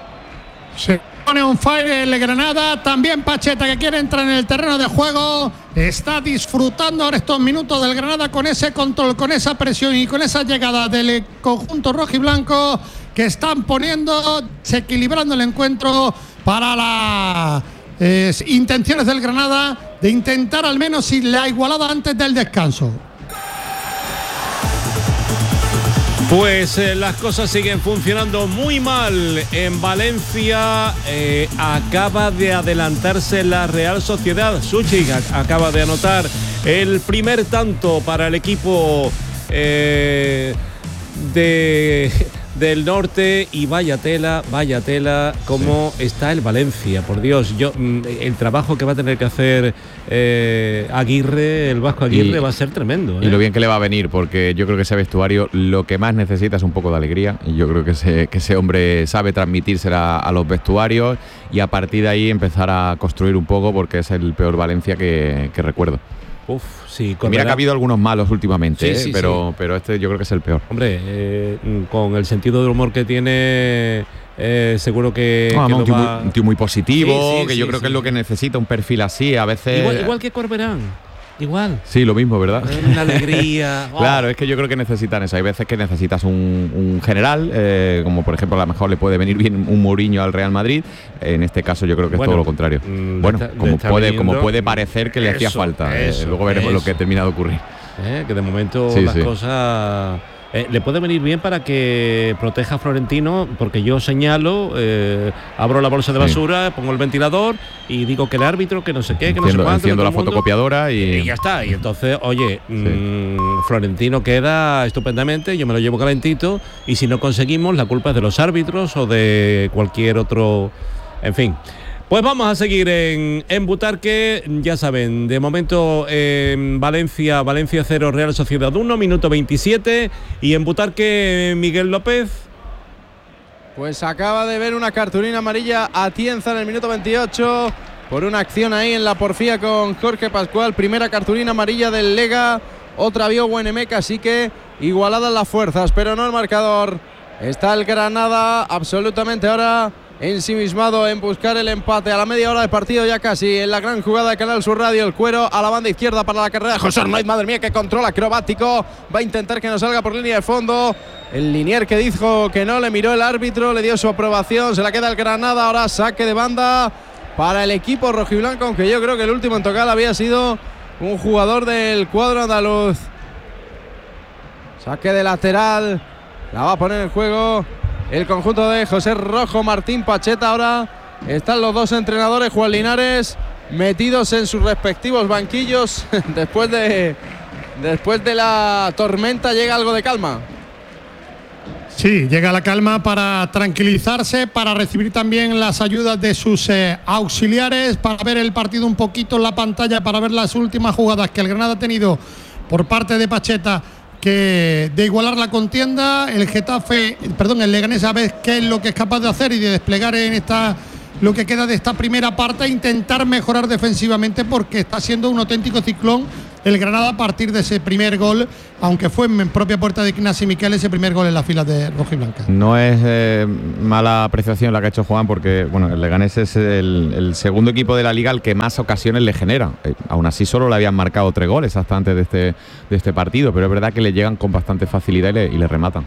Se pone un fire el Granada, también Pacheta que quiere entrar en el terreno de juego. está disfrutando ahora estos minutos del Granada con ese control, con esa presión y con esa llegada del conjunto rojiblanco que están equilibrando el encuentro para las intenciones del Granada de intentar al menos la igualada antes del descanso. Pues las cosas siguen funcionando muy mal en Valencia. Acaba de adelantarse la Real Sociedad. Suchik acaba de anotar el primer tanto para el equipo del norte, y vaya tela cómo está el Valencia, por Dios. El trabajo que va a tener que hacer Aguirre, el Vasco Aguirre, va a ser tremendo. Y lo bien que le va a venir, porque yo creo que ese vestuario lo que más necesita es un poco de alegría, y yo creo que ese hombre sabe transmitírsela a los vestuarios, y a partir de ahí empezar a construir un poco, porque es el peor Valencia que recuerdo. Uf, sí. Mira que ha habido algunos malos últimamente, sí, pero este yo creo que es el peor. Hombre, con el sentido del humor que tiene, seguro que un tío muy positivo, que yo creo que es lo que necesita, un perfil así, a veces... Igual que Corberán. Igual. Sí, lo mismo, ¿verdad? Una alegría. Oh. Claro, es que yo creo que necesitan eso. Hay veces que necesitas un general, como por ejemplo a lo mejor le puede venir bien un Mourinho al Real Madrid. En este caso yo creo que es todo lo contrario. Como puede parecer que le hacía falta. Luego veremos lo que termina de ocurrir. Que de momento las cosas... le puede venir bien para que proteja a Florentino, porque yo señalo, abro la bolsa de basura, pongo el ventilador y digo que el árbitro, que no sé qué, que no sé cuánto. Enciendo la fotocopiadora y ya está. Y entonces, oye, Florentino queda estupendamente, yo me lo llevo calentito, y si no conseguimos, la culpa es de los árbitros o de cualquier otro, en fin. Pues vamos a seguir en Butarque. Ya saben, de momento en Valencia 0, Real Sociedad 1, minuto 27. Y en Butarque, Miguel López. Pues acaba de ver una cartulina amarilla a Tienza en el minuto 28 por una acción ahí en la porfía con Jorge Pascual. Primera cartulina amarilla del Lega, otra vio Buenemeca, así que igualadas las fuerzas, pero no el marcador. Está el Granada absolutamente ahora ensimismado en buscar el empate a la media hora de partido, ya casi en la gran jugada de Canal Sur Radio. El cuero a la banda izquierda para la carrera de José Arnaiz. Madre mía, qué control acrobático. Va a intentar que no salga por línea de fondo. El linier que dijo que no, le miró el árbitro, le dio su aprobación, se la queda el Granada. Ahora saque de banda para el equipo rojiblanco, aunque yo creo que el último en tocar había sido un jugador del cuadro andaluz. Saque de lateral, la va a poner en juego el conjunto de José Rojo Martín Pacheta. Ahora están los dos entrenadores, Juan Linares, metidos en sus respectivos banquillos. Después de la tormenta llega algo de calma. Sí, llega la calma para tranquilizarse, para recibir también las ayudas de sus auxiliares, para ver el partido un poquito en la pantalla, para ver las últimas jugadas que el Granada ha tenido por parte de Pacheta, que de igualar la contienda. El Leganés a ver qué es lo que es capaz de hacer y de desplegar en lo que queda de esta primera parte, e intentar mejorar defensivamente, porque está siendo un auténtico ciclón el Granada a partir de ese primer gol, aunque fue en propia puerta de Ignasi Miquel ese primer gol en las filas de rojiblanca. No es mala apreciación la que ha hecho Juan, porque el Leganés es el segundo equipo de la liga al que más ocasiones le genera. Aún así solo le habían marcado 3 goles hasta antes de este partido, pero es verdad que le llegan con bastante facilidad y le rematan.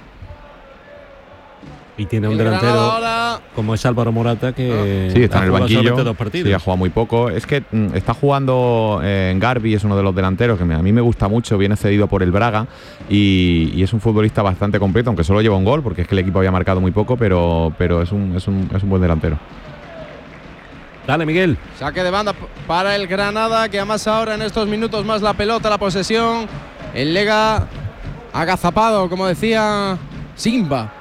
Y tiene un delantero como es Álvaro Morata, que sí, está en el banquillo, 2 partidos. Sí, ha jugado muy poco. Es que está jugando en Garbi, es uno de los delanteros que a mí me gusta mucho, viene cedido por el Braga y es un futbolista bastante completo, aunque solo lleva un gol, porque es que el equipo había marcado muy poco, pero es un buen delantero. Dale, Miguel. Saque de banda para el Granada, que además ahora en estos minutos más la pelota, la posesión. El Lega agazapado, como decía Simba,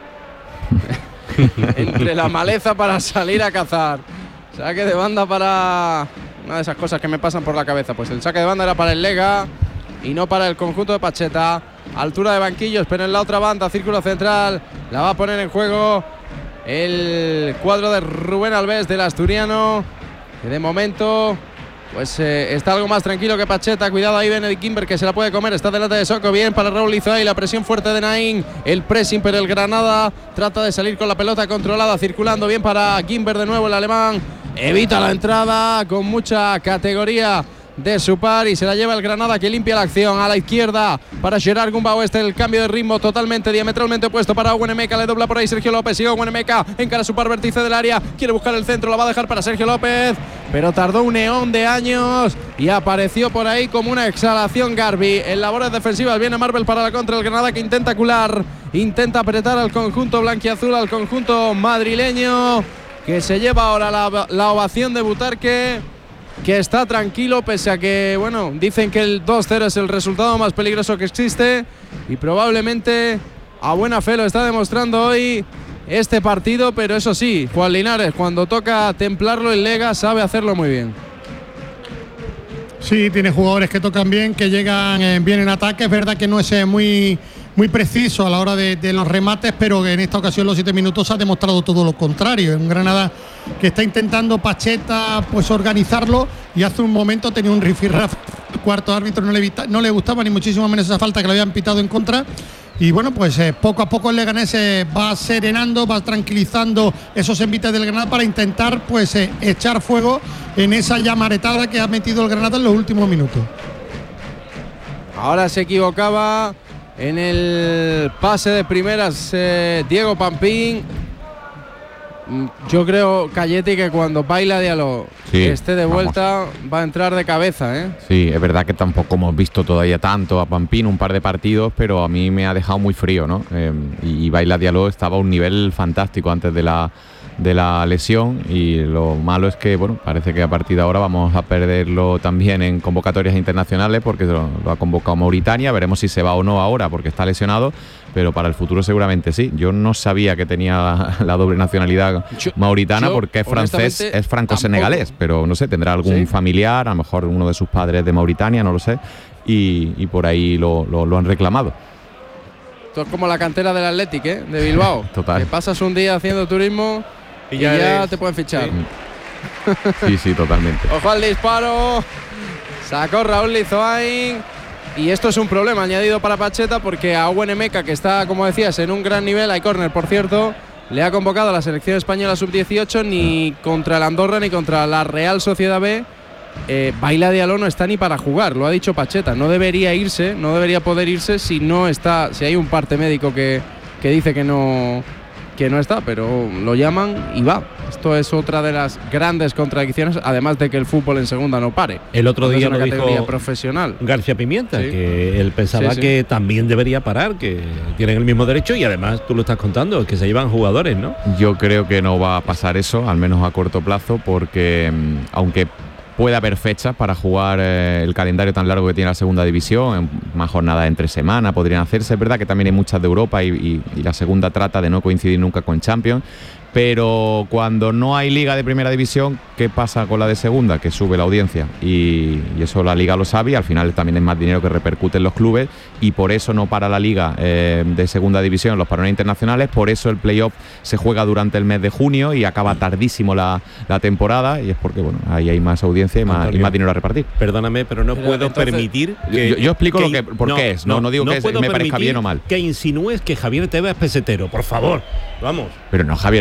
entre la maleza para salir a cazar. Saque de banda para una de esas cosas que me pasan por la cabeza. Pues el saque de banda era para el Lega y no para el conjunto de Pacheta. Altura de banquillos, pero en la otra banda, círculo central, la va a poner en juego el cuadro de Rubén Alves, del asturiano, que de momento pues está algo más tranquilo que Pacheta. Cuidado ahí, Benedict Kimber, que se la puede comer. Está delante de Soko. Bien para Raúl Izoay. La presión fuerte de Naín. El pressing, pero el Granada trata de salir con la pelota controlada. Circulando bien para Kimber de nuevo, el alemán. Evita la entrada con mucha categoría de su par y se la lleva el Granada, que limpia la acción a la izquierda para Gerard Gumbau. El cambio de ritmo totalmente, diametralmente opuesto para Owen Emeka. Le dobla por ahí Sergio López. Sigue Owen Emeka, encara su par vértice del área, quiere buscar el centro, la va a dejar para Sergio López, pero tardó un eón de años y apareció por ahí como una exhalación Garbi. En labores defensivas viene Marvel para la contra. El Granada que intenta cular, intenta apretar al conjunto blanquiazul, al conjunto madrileño, que se lleva ahora la ovación de Butarque, que está tranquilo pese a que, bueno, dicen que el 2-0 es el resultado más peligroso que existe y probablemente a buena fe lo está demostrando hoy este partido, pero eso sí, Juan Linares, cuando toca templarlo el Lega sabe hacerlo muy bien. Sí, tiene jugadores que tocan bien, que llegan bien en ataque. Es verdad que no es muy preciso a la hora de los remates, pero en esta ocasión los 7 minutos ha demostrado todo lo contrario. Es un Granada que está intentando Pacheta pues organizarlo, y hace un momento tenía un rifirraf. El cuarto árbitro no le gustaba ni muchísimo menos esa falta que le habían pitado en contra. Y bueno, pues poco a poco el Leganés va serenando, va tranquilizando esos envites del Granada para intentar pues echar fuego en esa llamaretada que ha metido el Granada en los últimos minutos. Ahora se equivocaba en el pase de primeras Diego Pampín. Yo creo, Cayeti, que cuando Baila Diallo esté de vuelta va a entrar de cabeza, ¿eh? Sí, es verdad que tampoco hemos visto todavía tanto a Pampín, un par de partidos, pero a mí me ha dejado muy frío, ¿no? Y Baila Diallo estaba a un nivel fantástico antes de la lesión, y lo malo es que, bueno, parece que a partir de ahora vamos a perderlo también en convocatorias internacionales, porque lo ha convocado Mauritania. Veremos si se va o no ahora porque está lesionado, pero para el futuro seguramente sí. Yo no sabía que tenía la doble nacionalidad mauritana, porque es francés, es franco-senegalés, pero no sé, tendrá algún familiar, a lo mejor uno de sus padres de Mauritania, no lo sé, y por ahí lo han reclamado. Esto es como la cantera del Athletic, ¿eh? De Bilbao. Total. Que pasas un día haciendo turismo y ya te pueden fichar. Sí, totalmente. Ojo al disparo. Sacó Raúl Lizoain. Y esto es un problema añadido para Pacheta, porque a Owen Emeka, que está, como decías, en un gran nivel, hay córner, por cierto, le ha convocado a la selección española sub-18, ni contra el Andorra ni contra la Real Sociedad B. Baila Diallo no está ni para jugar, lo ha dicho Pacheta. No debería irse, no debería poder irse si hay un parte médico que dice que no está, pero lo llaman y va. Esto es otra de las grandes contradicciones, además de que el fútbol en segunda no pare. El otro día es una lo categoría dijo profesional. García Pimienta, Sí. que él pensaba que también debería parar, que tienen el mismo derecho, y además tú lo estás contando, que se llevan jugadores, ¿no? Yo creo que no va a pasar eso, al menos a corto plazo, porque aunque puede haber fechas para jugar el calendario tan largo que tiene la segunda división, en más jornadas entre semana podrían hacerse. Es verdad que también hay muchas de Europa y la segunda trata de no coincidir nunca con Champions, pero cuando no hay liga de primera división, ¿qué pasa con la de segunda? Que sube la audiencia, y eso la liga lo sabe, y al final también es más dinero que repercute en los clubes, y por eso no para la liga de segunda división los parones internacionales. Por eso el playoff se juega durante el mes de junio y acaba tardísimo la temporada, y es porque, bueno, ahí hay más audiencia y más dinero a repartir. Perdóname, pero no puedo permitir que... Yo explico por qué es, no digo que me parezca bien o mal. Que insinúes que Javier Tebas es pesetero, por favor, vamos. Pero no, Javier